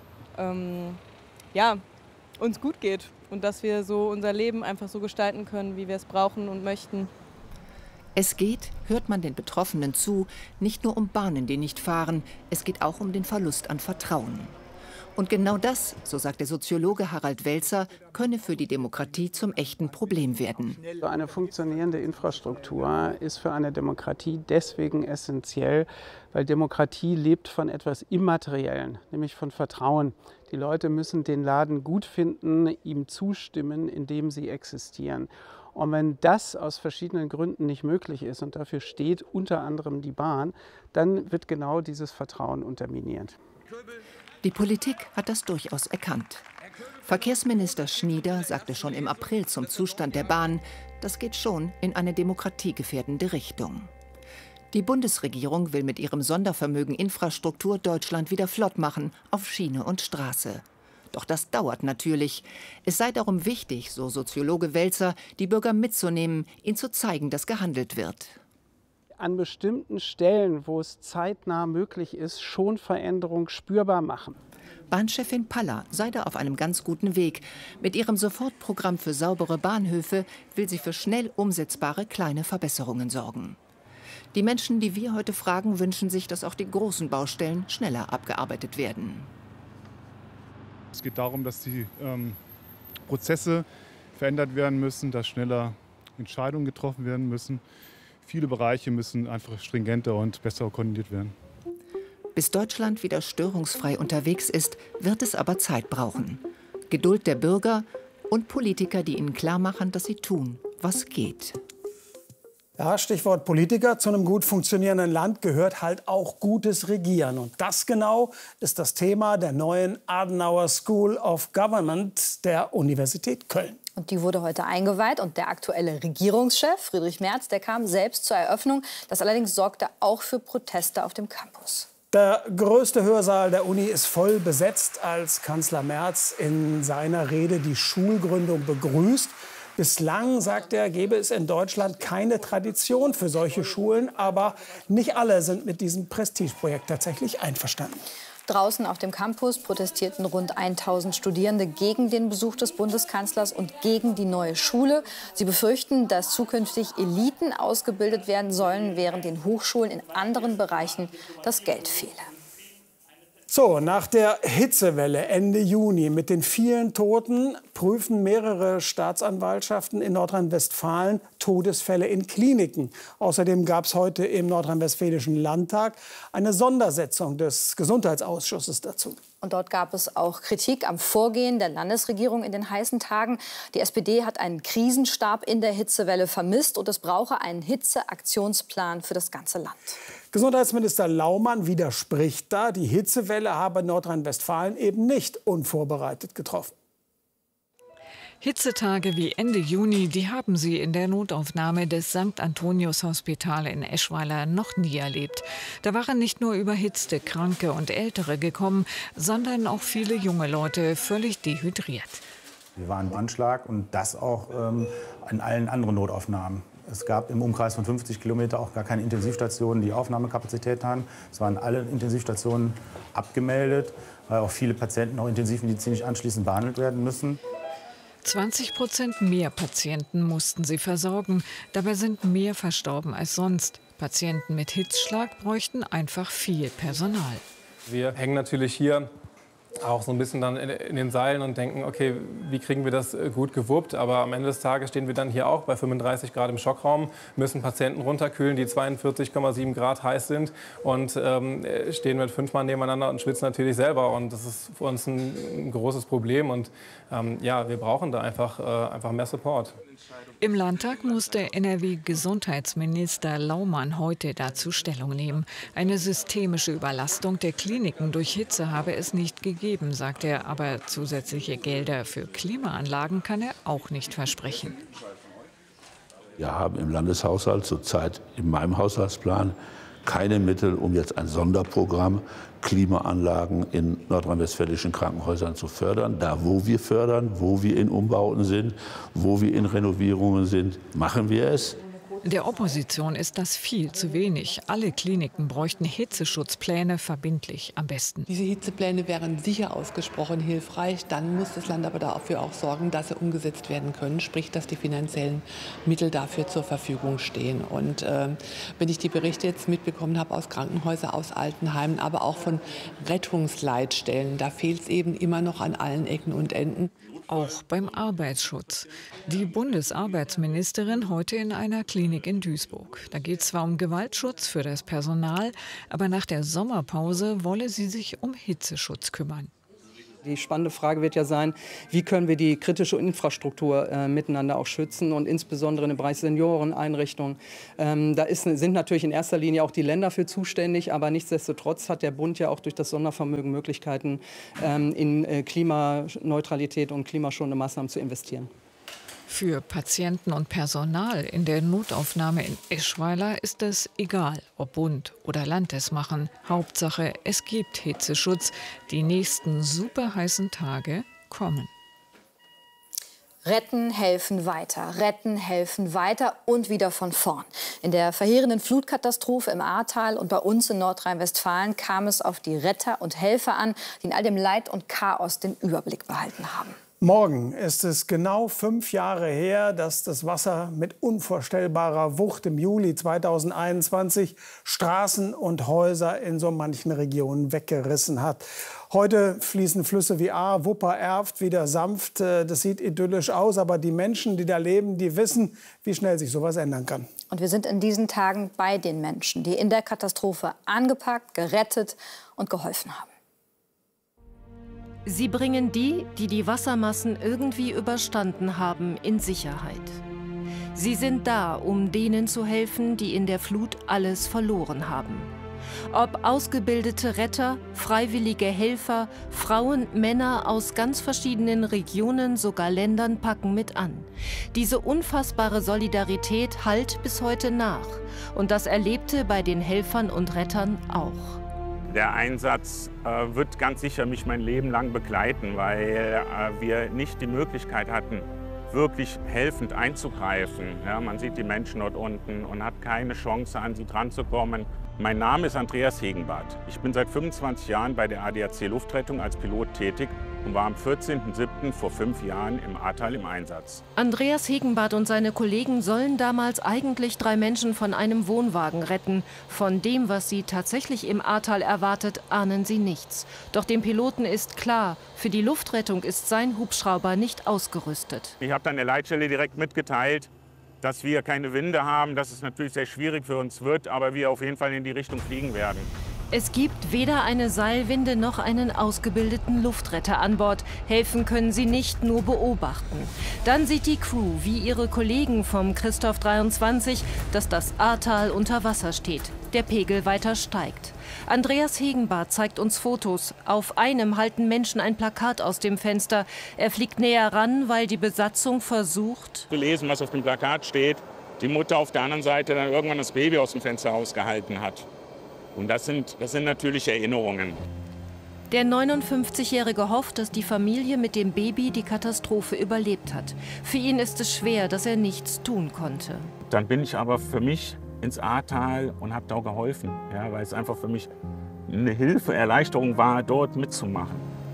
uns gut geht und dass wir so unser Leben einfach so gestalten können, wie wir es brauchen und möchten. Es geht, hört man den Betroffenen zu, nicht nur um Bahnen, die nicht fahren, es geht auch um den Verlust an Vertrauen. Und genau das, so sagt der Soziologe Harald Welzer, könne für die Demokratie zum echten Problem werden. Eine funktionierende Infrastruktur ist für eine Demokratie deswegen essentiell, weil Demokratie lebt von etwas Immateriellen, nämlich von Vertrauen. Die Leute müssen den Laden gut finden, ihm zustimmen, indem sie existieren. Und wenn das aus verschiedenen Gründen nicht möglich ist, und dafür steht unter anderem die Bahn, dann wird genau dieses Vertrauen unterminiert. Die Politik hat das durchaus erkannt. Verkehrsminister Schnieder sagte schon im April zum Zustand der Bahn, das geht schon in eine demokratiegefährdende Richtung. Die Bundesregierung will mit ihrem Sondervermögen Infrastruktur Deutschland wieder flott machen, auf Schiene und Straße. Doch das dauert natürlich. Es sei darum wichtig, so Soziologe Welzer, die Bürger mitzunehmen, ihnen zu zeigen, dass gehandelt wird. An bestimmten Stellen, wo es zeitnah möglich ist, schon Veränderung spürbar machen. Bahnchefin Paller sei da auf einem ganz guten Weg. Mit ihrem Sofortprogramm für saubere Bahnhöfe will sie für schnell umsetzbare kleine Verbesserungen sorgen. Die Menschen, die wir heute fragen, wünschen sich, dass auch die großen Baustellen schneller abgearbeitet werden. Es geht darum, dass die Prozesse verändert werden müssen, dass schneller Entscheidungen getroffen werden müssen. Viele Bereiche müssen einfach stringenter und besser koordiniert werden. Bis Deutschland wieder störungsfrei unterwegs ist, wird es aber Zeit brauchen. Geduld der Bürger und Politiker, die ihnen klarmachen, dass sie tun, was geht. Ja, Stichwort Politiker. Zu einem gut funktionierenden Land gehört halt auch gutes Regieren. Und das genau ist das Thema der neuen Adenauer School of Government der Universität Köln. Und die wurde heute eingeweiht. Und der aktuelle Regierungschef, Friedrich Merz, der kam selbst zur Eröffnung. Das allerdings sorgte auch für Proteste auf dem Campus. Der größte Hörsaal der Uni ist voll besetzt, als Kanzler Merz in seiner Rede die Schulgründung begrüßt. Bislang, sagt er, gäbe es in Deutschland keine Tradition für solche Schulen. Aber nicht alle sind mit diesem Prestigeprojekt tatsächlich einverstanden. Draußen auf dem Campus protestierten rund 1000 Studierende gegen den Besuch des Bundeskanzlers und gegen die neue Schule. Sie befürchten, dass zukünftig Eliten ausgebildet werden sollen, während den Hochschulen in anderen Bereichen das Geld fehle. So, nach der Hitzewelle Ende Juni mit den vielen Toten prüfen mehrere Staatsanwaltschaften in Nordrhein-Westfalen Todesfälle in Kliniken. Außerdem gab es heute im Nordrhein-Westfälischen Landtag eine Sondersitzung des Gesundheitsausschusses dazu. Und dort gab es auch Kritik am Vorgehen der Landesregierung in den heißen Tagen. Die SPD hat einen Krisenstab in der Hitzewelle vermisst und es brauche einen Hitzeaktionsplan für das ganze Land. Gesundheitsminister Laumann widerspricht da. Die Hitzewelle habe Nordrhein-Westfalen eben nicht unvorbereitet getroffen. Hitzetage wie Ende Juni, die haben sie in der Notaufnahme des St. Antonius Hospital in Eschweiler noch nie erlebt. Da waren nicht nur überhitzte Kranke und Ältere gekommen, sondern auch viele junge Leute völlig dehydriert. Wir waren im Anschlag und das auch in allen anderen Notaufnahmen. Es gab im Umkreis von 50 Kilometer auch gar keine Intensivstationen, die Aufnahmekapazität haben. Es waren alle Intensivstationen abgemeldet, weil auch viele Patienten noch intensivmedizinisch anschließend behandelt werden müssen. 20% mehr Patienten mussten sie versorgen. Dabei sind mehr verstorben als sonst. Patienten mit Hitzschlag bräuchten einfach viel Personal. Wir hängen natürlich hier auch so ein bisschen dann in den Seilen und denken, okay, wie kriegen wir das gut gewuppt? Aber am Ende des Tages stehen wir dann hier auch bei 35 Grad im Schockraum, müssen Patienten runterkühlen, die 42,7 Grad heiß sind und stehen mit 5 Mann nebeneinander und schwitzen natürlich selber. Und das ist für uns ein großes Problem. Und ja, wir brauchen da einfach mehr Support. Im Landtag musste NRW-Gesundheitsminister Laumann heute dazu Stellung nehmen. Eine systemische Überlastung der Kliniken durch Hitze habe es nicht gegeben, sagt er. Aber zusätzliche Gelder für Klimaanlagen kann er auch nicht versprechen. Wir haben im Landeshaushalt zurzeit in meinem Haushaltsplan keine Mittel, um jetzt ein Sonderprogramm Klimaanlagen in nordrhein-westfälischen Krankenhäusern zu fördern. Da, wo wir fördern, wo wir in Umbauten sind, wo wir in Renovierungen sind, machen wir es. Der Opposition ist das viel zu wenig. Alle Kliniken bräuchten Hitzeschutzpläne verbindlich am besten. Diese Hitzepläne wären sicher ausgesprochen hilfreich. Dann muss das Land aber dafür auch sorgen, dass sie umgesetzt werden können. Sprich, dass die finanziellen Mittel dafür zur Verfügung stehen. Und wenn ich die Berichte jetzt mitbekommen habe aus Krankenhäusern, aus Altenheimen, aber auch von Rettungsleitstellen, da fehlt es eben immer noch an allen Ecken und Enden. Auch beim Arbeitsschutz. Die Bundesarbeitsministerin heute in einer Klinik in Duisburg. Da geht es zwar um Gewaltschutz für das Personal, aber nach der Sommerpause wolle sie sich um Hitzeschutz kümmern. Die spannende Frage wird ja sein, wie können wir die kritische Infrastruktur miteinander auch schützen und insbesondere im Bereich Senioreneinrichtungen. Sind natürlich in erster Linie auch die Länder für zuständig, aber nichtsdestotrotz hat der Bund ja auch durch das Sondervermögen Möglichkeiten, in Klimaneutralität und klimaschonende Maßnahmen zu investieren. Für Patienten und Personal in der Notaufnahme in Eschweiler ist es egal, ob Bund oder Land es machen. Hauptsache, es gibt Hitzeschutz. Die nächsten superheißen Tage kommen. Retten, helfen weiter, retten, helfen weiter und wieder von vorn. In der verheerenden Flutkatastrophe im Ahrtal und bei uns in Nordrhein-Westfalen kam es auf die Retter und Helfer an, die in all dem Leid und Chaos den Überblick behalten haben. Morgen ist es genau 5 Jahre her, dass das Wasser mit unvorstellbarer Wucht im Juli 2021 Straßen und Häuser in so manchen Regionen weggerissen hat. Heute fließen Flüsse wie Ahr, Wupper, Erft wieder sanft. Das sieht idyllisch aus, aber die Menschen, die da leben, die wissen, wie schnell sich sowas ändern kann. Und wir sind in diesen Tagen bei den Menschen, die in der Katastrophe angepackt, gerettet und geholfen haben. Sie bringen die die Wassermassen irgendwie überstanden haben, in Sicherheit. Sie sind da, um denen zu helfen, die in der Flut alles verloren haben. Ob ausgebildete Retter, freiwillige Helfer, Frauen, Männer aus ganz verschiedenen Regionen, sogar Ländern packen mit an. Diese unfassbare Solidarität hallt bis heute nach. Und das Erlebte bei den Helfern und Rettern auch. Der Einsatz wird ganz sicher mich mein Leben lang begleiten, weil wir nicht die Möglichkeit hatten, wirklich helfend einzugreifen. Ja, man sieht die Menschen dort unten und hat keine Chance, an sie dran zu kommen. Mein Name ist Andreas Hegenbarth. Ich bin seit 25 Jahren bei der ADAC Luftrettung als Pilot tätig und war am 14.07. vor 5 Jahren im Ahrtal im Einsatz. Andreas Hegenbarth und seine Kollegen sollen damals eigentlich 3 Menschen von einem Wohnwagen retten. Von dem, was sie tatsächlich im Ahrtal erwartet, ahnen sie nichts. Doch dem Piloten ist klar, für die Luftrettung ist sein Hubschrauber nicht ausgerüstet. Ich habe dann der Leitstelle direkt mitgeteilt, dass wir keine Winde haben, dass es natürlich sehr schwierig für uns wird, aber wir auf jeden Fall in die Richtung fliegen werden. Es gibt weder eine Seilwinde noch einen ausgebildeten Luftretter an Bord. Helfen können sie nicht, nur beobachten. Dann sieht die Crew, wie ihre Kollegen vom Christoph 23, dass das Ahrtal unter Wasser steht. Der Pegel weiter steigt. Andreas Hegenbarth zeigt uns Fotos. Auf einem halten Menschen ein Plakat aus dem Fenster. Er fliegt näher ran, weil die Besatzung versucht, zu lesen, was auf dem Plakat steht. Die Mutter auf der anderen Seite dann irgendwann das Baby aus dem Fenster rausgehalten hat. Und das sind natürlich Erinnerungen. Der 59-Jährige hofft, dass die Familie mit dem Baby die Katastrophe überlebt hat. Für ihn ist es schwer, dass er nichts tun konnte. Dann bin ich aber für mich ins Ahrtal und habe da auch geholfen, ja, weil es einfach für mich eine Hilfe, Erleichterung war, dort mitzumachen.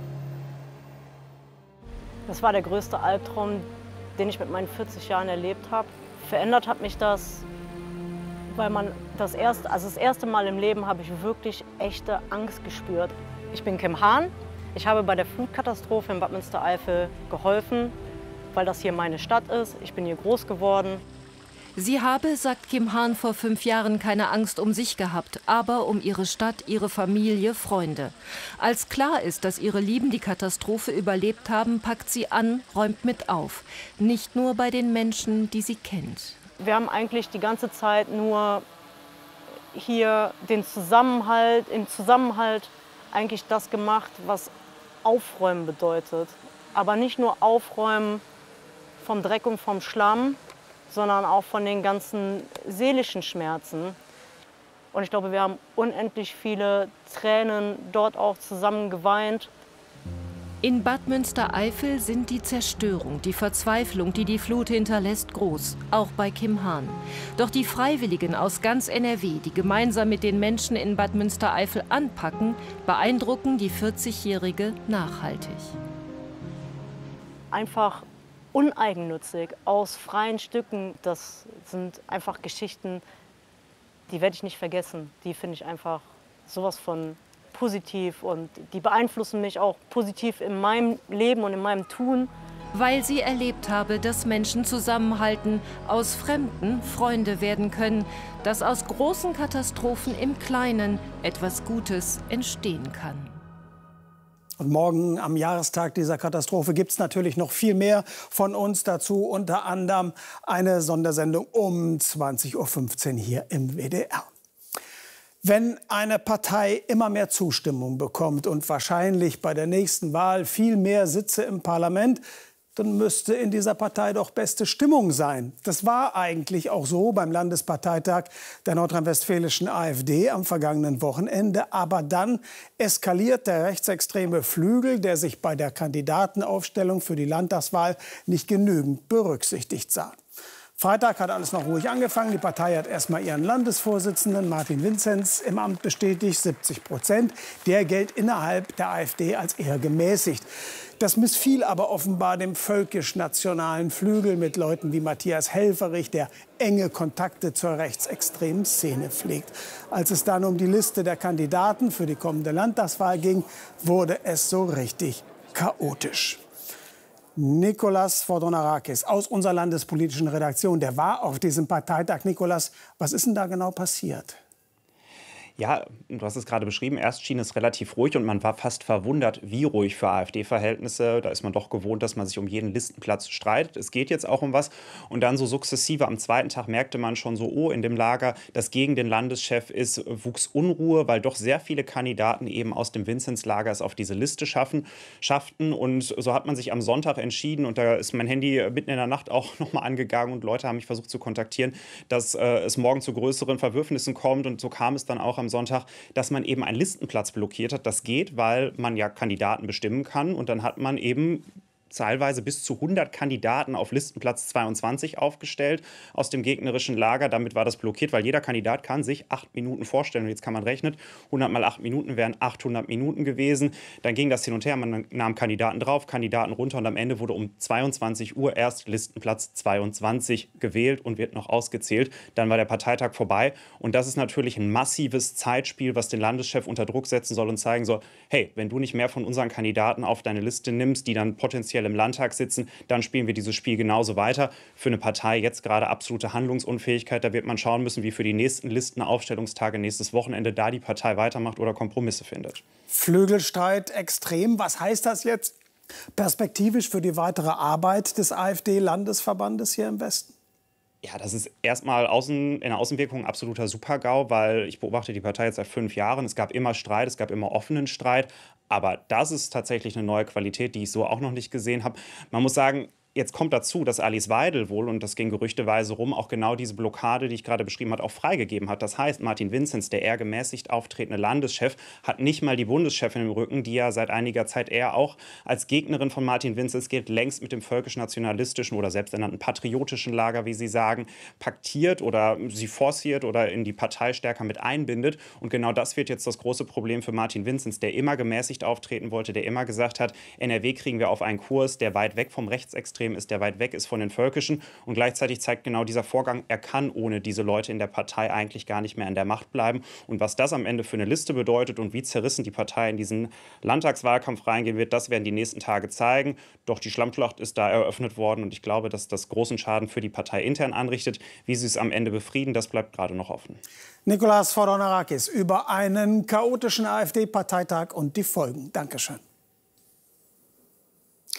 Das war der größte Albtraum, den ich mit meinen 40 Jahren erlebt habe. Verändert hat mich das, weil das erste Mal im Leben habe ich wirklich echte Angst gespürt. Ich bin Kim Hahn. Ich habe bei der Flutkatastrophe in Bad Münstereifel geholfen, weil das hier meine Stadt ist. Ich bin hier groß geworden. Sie habe, sagt Kim Hahn, vor 5 Jahren keine Angst um sich gehabt, aber um ihre Stadt, ihre Familie, Freunde. Als klar ist, dass ihre Lieben die Katastrophe überlebt haben, packt sie an, räumt mit auf. Nicht nur bei den Menschen, die sie kennt. Wir haben eigentlich die ganze Zeit nur hier im Zusammenhalt eigentlich das gemacht, was Aufräumen bedeutet. Aber nicht nur Aufräumen vom Dreck und vom Schlamm, sondern auch von den ganzen seelischen Schmerzen. Und ich glaube, wir haben unendlich viele Tränen dort auch zusammen geweint. In Bad Münstereifel sind die Zerstörung, die Verzweiflung, die die Flut hinterlässt, groß, auch bei Kim Hahn. Doch die Freiwilligen aus ganz NRW, die gemeinsam mit den Menschen in Bad Münstereifel anpacken, beeindrucken die 40-Jährige nachhaltig. Einfach uneigennützig, aus freien Stücken, das sind einfach Geschichten, die werde ich nicht vergessen. Die finde ich einfach sowas von positiv und die beeinflussen mich auch positiv in meinem Leben und in meinem Tun. Weil sie erlebt habe, dass Menschen zusammenhalten, aus Fremden Freunde werden können, dass aus großen Katastrophen im Kleinen etwas Gutes entstehen kann. Und morgen am Jahrestag dieser Katastrophe gibt es natürlich noch viel mehr von uns dazu, unter anderem eine Sondersendung um 20:15 Uhr hier im WDR. Wenn eine Partei immer mehr Zustimmung bekommt und wahrscheinlich bei der nächsten Wahl viel mehr Sitze im Parlament, dann müsste in dieser Partei doch beste Stimmung sein. Das war eigentlich auch so beim Landesparteitag der nordrhein-westfälischen AfD am vergangenen Wochenende. Aber dann eskaliert der rechtsextreme Flügel, der sich bei der Kandidatenaufstellung für die Landtagswahl nicht genügend berücksichtigt sah. Freitag hat alles noch ruhig angefangen. Die Partei hat erst mal ihren Landesvorsitzenden Martin Vinzenz im Amt bestätigt, 70%. Der gilt innerhalb der AfD als eher gemäßigt. Das missfiel aber offenbar dem völkisch-nationalen Flügel mit Leuten wie Matthias Helfferich, der enge Kontakte zur rechtsextremen Szene pflegt. Als es dann um die Liste der Kandidaten für die kommende Landtagswahl ging, wurde es so richtig chaotisch. Nikolas Fordonarakis aus unserer landespolitischen Redaktion, der war auf diesem Parteitag. Nikolas, was ist denn da genau passiert? Ja, du hast es gerade beschrieben, erst schien es relativ ruhig und man war fast verwundert, wie ruhig für AfD-Verhältnisse. Da ist man doch gewohnt, dass man sich um jeden Listenplatz streitet. Es geht jetzt auch um was. Und dann so sukzessive am zweiten Tag merkte man schon so, oh, in dem Lager, das gegen den Landeschef ist, wuchs Unruhe, weil doch sehr viele Kandidaten eben aus dem Vinzenz-Lager es auf diese Liste schafften. Und so hat man sich am Sonntag entschieden, und da ist mein Handy mitten in der Nacht auch nochmal angegangen und Leute haben mich versucht zu kontaktieren, dass es morgen zu größeren Verwürfnissen kommt. Und so kam es dann auch am Sonntag, dass man eben einen Listenplatz blockiert hat. Das geht, weil man ja Kandidaten bestimmen kann. Und dann hat man eben teilweise bis zu 100 Kandidaten auf Listenplatz 22 aufgestellt aus dem gegnerischen Lager. Damit war das blockiert, weil jeder Kandidat kann sich 8 Minuten vorstellen. Und jetzt kann man rechnen, 100 mal 8 Minuten wären 800 Minuten gewesen. Dann ging das hin und her, man nahm Kandidaten drauf, Kandidaten runter und am Ende wurde um 22 Uhr erst Listenplatz 22 gewählt und wird noch ausgezählt. Dann war der Parteitag vorbei und das ist natürlich ein massives Zeitspiel, was den Landeschef unter Druck setzen soll und zeigen soll, hey, wenn du nicht mehr von unseren Kandidaten auf deine Liste nimmst, die dann potenziell im Landtag sitzen, dann spielen wir dieses Spiel genauso weiter. Für eine Partei jetzt gerade absolute Handlungsunfähigkeit. Da wird man schauen müssen, wie für die nächsten Listenaufstellungstage nächstes Wochenende da die Partei weitermacht oder Kompromisse findet. Flügelstreit extrem. Was heißt das jetzt perspektivisch für die weitere Arbeit des AfD-Landesverbandes hier im Westen? Ja, das ist erstmal in der Außenwirkung ein absoluter Super-GAU, weil ich beobachte die Partei jetzt seit 5 Jahren. Es gab immer Streit, es gab immer offenen Streit. Aber das ist tatsächlich eine neue Qualität, die ich so auch noch nicht gesehen habe. Man muss sagen, jetzt kommt dazu, dass Alice Weidel wohl, und das ging gerüchteweise rum, auch genau diese Blockade, die ich gerade beschrieben habe, auch freigegeben hat. Das heißt, Martin Vinzenz, der eher gemäßigt auftretende Landeschef, hat nicht mal die Bundeschefin im Rücken, die ja seit einiger Zeit eher auch als Gegnerin von Martin Vinzenz gilt, längst mit dem völkisch-nationalistischen oder selbsternannten patriotischen Lager, wie sie sagen, paktiert oder sie forciert oder in die Partei stärker mit einbindet. Und genau das wird jetzt das große Problem für Martin Vinzenz, der immer gemäßigt auftreten wollte, der immer gesagt hat, NRW kriegen wir auf einen Kurs, der weit weg vom Rechtsextremen ist, der weit weg ist von den Völkischen. Und gleichzeitig zeigt genau dieser Vorgang, er kann ohne diese Leute in der Partei eigentlich gar nicht mehr an der Macht bleiben. Und was das am Ende für eine Liste bedeutet und wie zerrissen die Partei in diesen Landtagswahlkampf reingehen wird, das werden die nächsten Tage zeigen. Doch die Schlammschlacht ist da eröffnet worden und ich glaube, dass das großen Schaden für die Partei intern anrichtet. Wie sie es am Ende befrieden, das bleibt gerade noch offen. Nikolas Fordonarakis über einen chaotischen AfD-Parteitag und die Folgen. Dankeschön.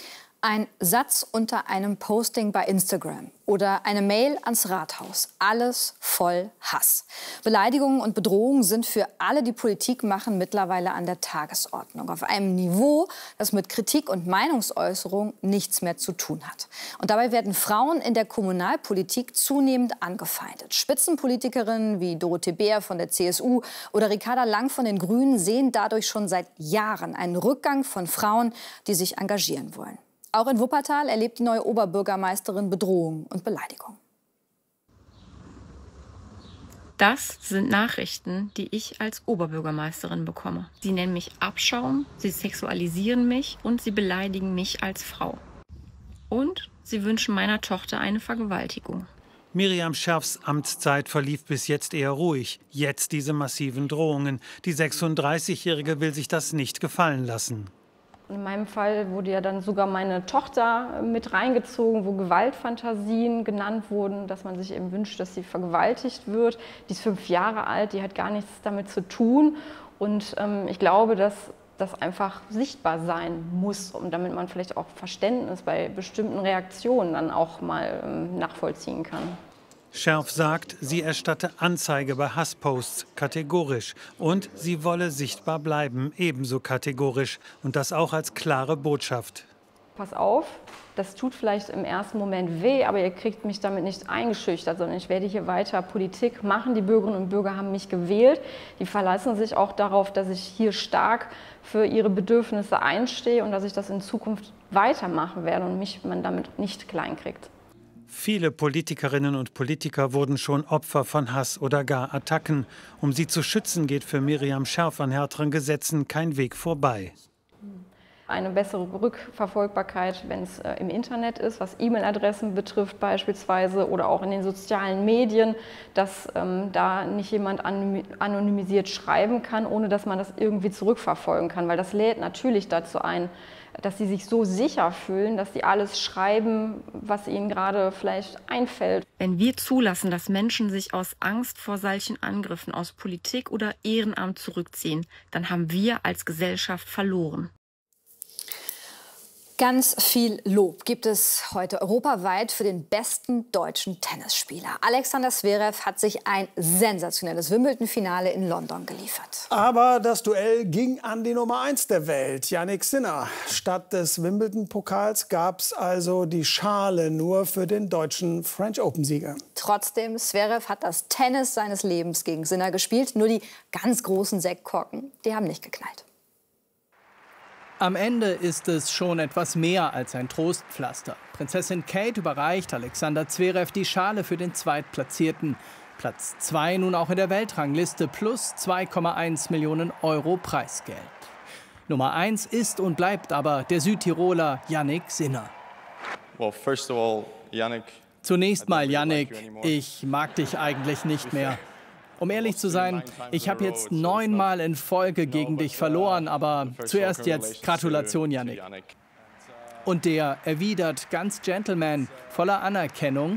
Ein Satz unter einem Posting bei Instagram oder eine Mail ans Rathaus. Alles voll Hass. Beleidigungen und Bedrohungen sind für alle, die Politik machen, mittlerweile an der Tagesordnung. Auf einem Niveau, das mit Kritik und Meinungsäußerung nichts mehr zu tun hat. Und dabei werden Frauen in der Kommunalpolitik zunehmend angefeindet. Spitzenpolitikerinnen wie Dorothee Bär von der CSU oder Ricarda Lang von den Grünen sehen dadurch schon seit Jahren einen Rückgang von Frauen, die sich engagieren wollen. Auch in Wuppertal erlebt die neue Oberbürgermeisterin Bedrohung und Beleidigung. Das sind Nachrichten, die ich als Oberbürgermeisterin bekomme. Sie nennen mich Abschaum, sie sexualisieren mich und sie beleidigen mich als Frau. Und sie wünschen meiner Tochter eine Vergewaltigung. Miriam Scherfs Amtszeit verlief bis jetzt eher ruhig. Jetzt diese massiven Drohungen. Die 36-Jährige will sich das nicht gefallen lassen. In meinem Fall wurde ja dann sogar meine Tochter mit reingezogen, wo Gewaltfantasien genannt wurden, dass man sich eben wünscht, dass sie vergewaltigt wird. Die ist 5 Jahre alt, die hat gar nichts damit zu tun. Und ich glaube, dass das einfach sichtbar sein muss, damit man vielleicht auch Verständnis bei bestimmten Reaktionen dann auch mal nachvollziehen kann. Scherf sagt, sie erstatte Anzeige bei Hassposts kategorisch und sie wolle sichtbar bleiben, ebenso kategorisch und das auch als klare Botschaft. Pass auf, das tut vielleicht im ersten Moment weh, aber ihr kriegt mich damit nicht eingeschüchtert, sondern ich werde hier weiter Politik machen. Die Bürgerinnen und Bürger haben mich gewählt, die verlassen sich auch darauf, dass ich hier stark für ihre Bedürfnisse einstehe und dass ich das in Zukunft weitermachen werde und mich man damit nicht kleinkriegt. Viele Politikerinnen und Politiker wurden schon Opfer von Hass oder gar Attacken. Um sie zu schützen, geht für Miriam Scherf an härteren Gesetzen kein Weg vorbei. Eine bessere Rückverfolgbarkeit, wenn es im Internet ist, was E-Mail-Adressen betrifft beispielsweise oder auch in den sozialen Medien, dass da nicht jemand anonymisiert schreiben kann, ohne dass man das irgendwie zurückverfolgen kann. Weil das lädt natürlich dazu ein, dass sie sich so sicher fühlen, dass sie alles schreiben, was ihnen gerade vielleicht einfällt. Wenn wir zulassen, dass Menschen sich aus Angst vor solchen Angriffen aus Politik oder Ehrenamt zurückziehen, dann haben wir als Gesellschaft verloren. Ganz viel Lob gibt es heute europaweit für den besten deutschen Tennisspieler. Alexander Zverev hat sich ein sensationelles Wimbledon-Finale in London geliefert. Aber das Duell ging an die Nummer 1 der Welt, Jannik Sinner. Statt des Wimbledon-Pokals gab es also die Schale nur für den deutschen French Open-Sieger. Trotzdem, Zverev hat das Tennis seines Lebens gegen Sinner gespielt. Nur die ganz großen Sektkorken, die haben nicht geknallt. Am Ende ist es schon etwas mehr als ein Trostpflaster. Prinzessin Kate überreicht Alexander Zverev die Schale für den Zweitplatzierten. Platz 2 nun auch in der Weltrangliste plus 2,1 Millionen Euro Preisgeld. Nummer 1 ist und bleibt aber der Südtiroler Jannik Sinner. Zunächst mal, Jannik, ich mag dich eigentlich nicht mehr. Um ehrlich zu sein, ich habe jetzt 9 Mal in Folge gegen dich verloren, aber zuerst jetzt Gratulation, Jannik. Und der erwidert ganz Gentleman, voller Anerkennung.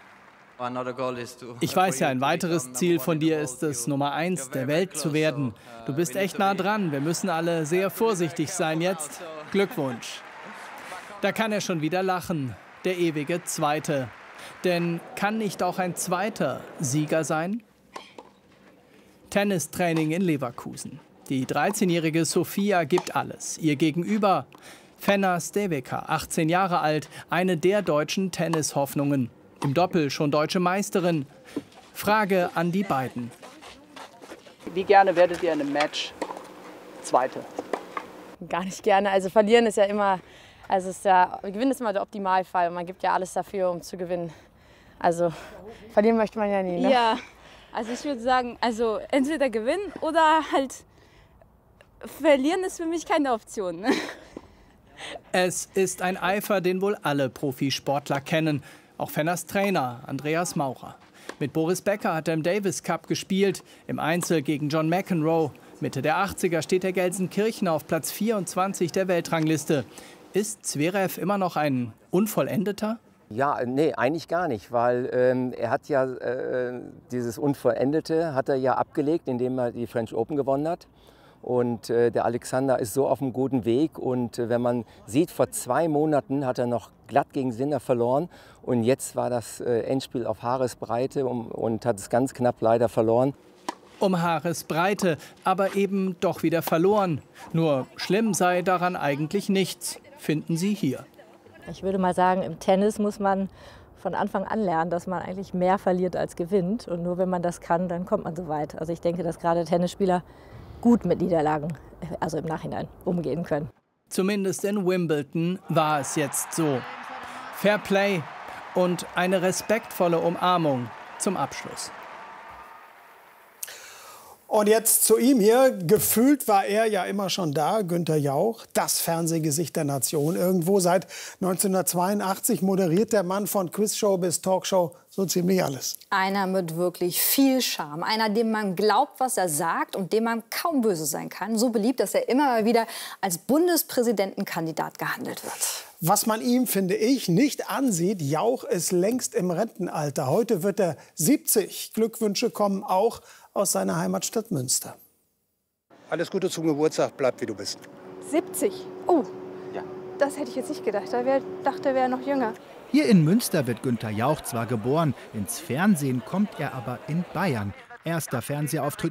Ich weiß ja, ein weiteres Ziel von dir ist es, Nummer 1 der Welt zu werden. Du bist echt nah dran, wir müssen alle sehr vorsichtig sein jetzt. Glückwunsch. Da kann er schon wieder lachen, der ewige Zweite. Denn kann nicht auch ein zweiter Sieger sein? Tennistraining in Leverkusen. Die 13-jährige Sofia gibt alles. Ihr Gegenüber Fenna Steveka, 18 Jahre alt, eine der deutschen Tennishoffnungen. Im Doppel schon deutsche Meisterin. Frage an die beiden. Wie gerne werdet ihr in einem Match Zweite? Gar nicht gerne. Also verlieren ist ja immer, Gewinnen ist immer der Optimalfall. Man gibt ja alles dafür, um zu gewinnen. Also verlieren möchte man ja nie, ne? Ja. Also ich würde sagen, also entweder gewinnen oder halt verlieren ist für mich keine Option. Ne? Es ist ein Eifer, den wohl alle Profisportler kennen. Auch Fenners Trainer Andreas Maurer. Mit Boris Becker hat er im Davis Cup gespielt, im Einzel gegen John McEnroe. Mitte der 80er steht der Gelsenkirchener auf Platz 24 der Weltrangliste. Ist Zverev immer noch ein Unvollendeter? Ja, nee, eigentlich gar nicht, weil er hat ja dieses Unvollendete hat er ja abgelegt, indem er die French Open gewonnen hat. Und der Alexander ist so auf einem guten Weg. Und wenn man sieht, vor 2 Monaten hat er noch glatt gegen Sinner verloren. Und jetzt war das Endspiel auf Haaresbreite und hat es ganz knapp leider verloren. Um Haaresbreite, aber eben doch wieder verloren. Nur schlimm sei daran eigentlich nichts, finden Sie hier. Ich würde mal sagen, im Tennis muss man von Anfang an lernen, dass man eigentlich mehr verliert als gewinnt. Und nur wenn man das kann, dann kommt man so weit. Also ich denke, dass gerade Tennisspieler gut mit Niederlagen, also im Nachhinein, umgehen können. Zumindest in Wimbledon war es jetzt so. Fair Play und eine respektvolle Umarmung zum Abschluss. Und jetzt zu ihm hier. Gefühlt war er ja immer schon da, Günther Jauch, das Fernsehgesicht der Nation. Irgendwo seit 1982 moderiert der Mann von Quizshow bis Talkshow so ziemlich alles. Einer mit wirklich viel Charme. Einer, dem man glaubt, was er sagt und dem man kaum böse sein kann. So beliebt, dass er immer mal wieder als Bundespräsidentenkandidat gehandelt wird. Was man ihm, finde ich, nicht ansieht, Jauch ist längst im Rentenalter. Heute wird er 70. Glückwünsche kommen auch aus seiner Heimatstadt Münster. Alles Gute zum Geburtstag, bleib wie du bist. 70? Oh, ja. Das hätte ich jetzt nicht gedacht. Ich dachte, er wäre noch jünger. Hier in Münster wird Günther Jauch zwar geboren, ins Fernsehen kommt er aber in Bayern. Erster Fernsehauftritt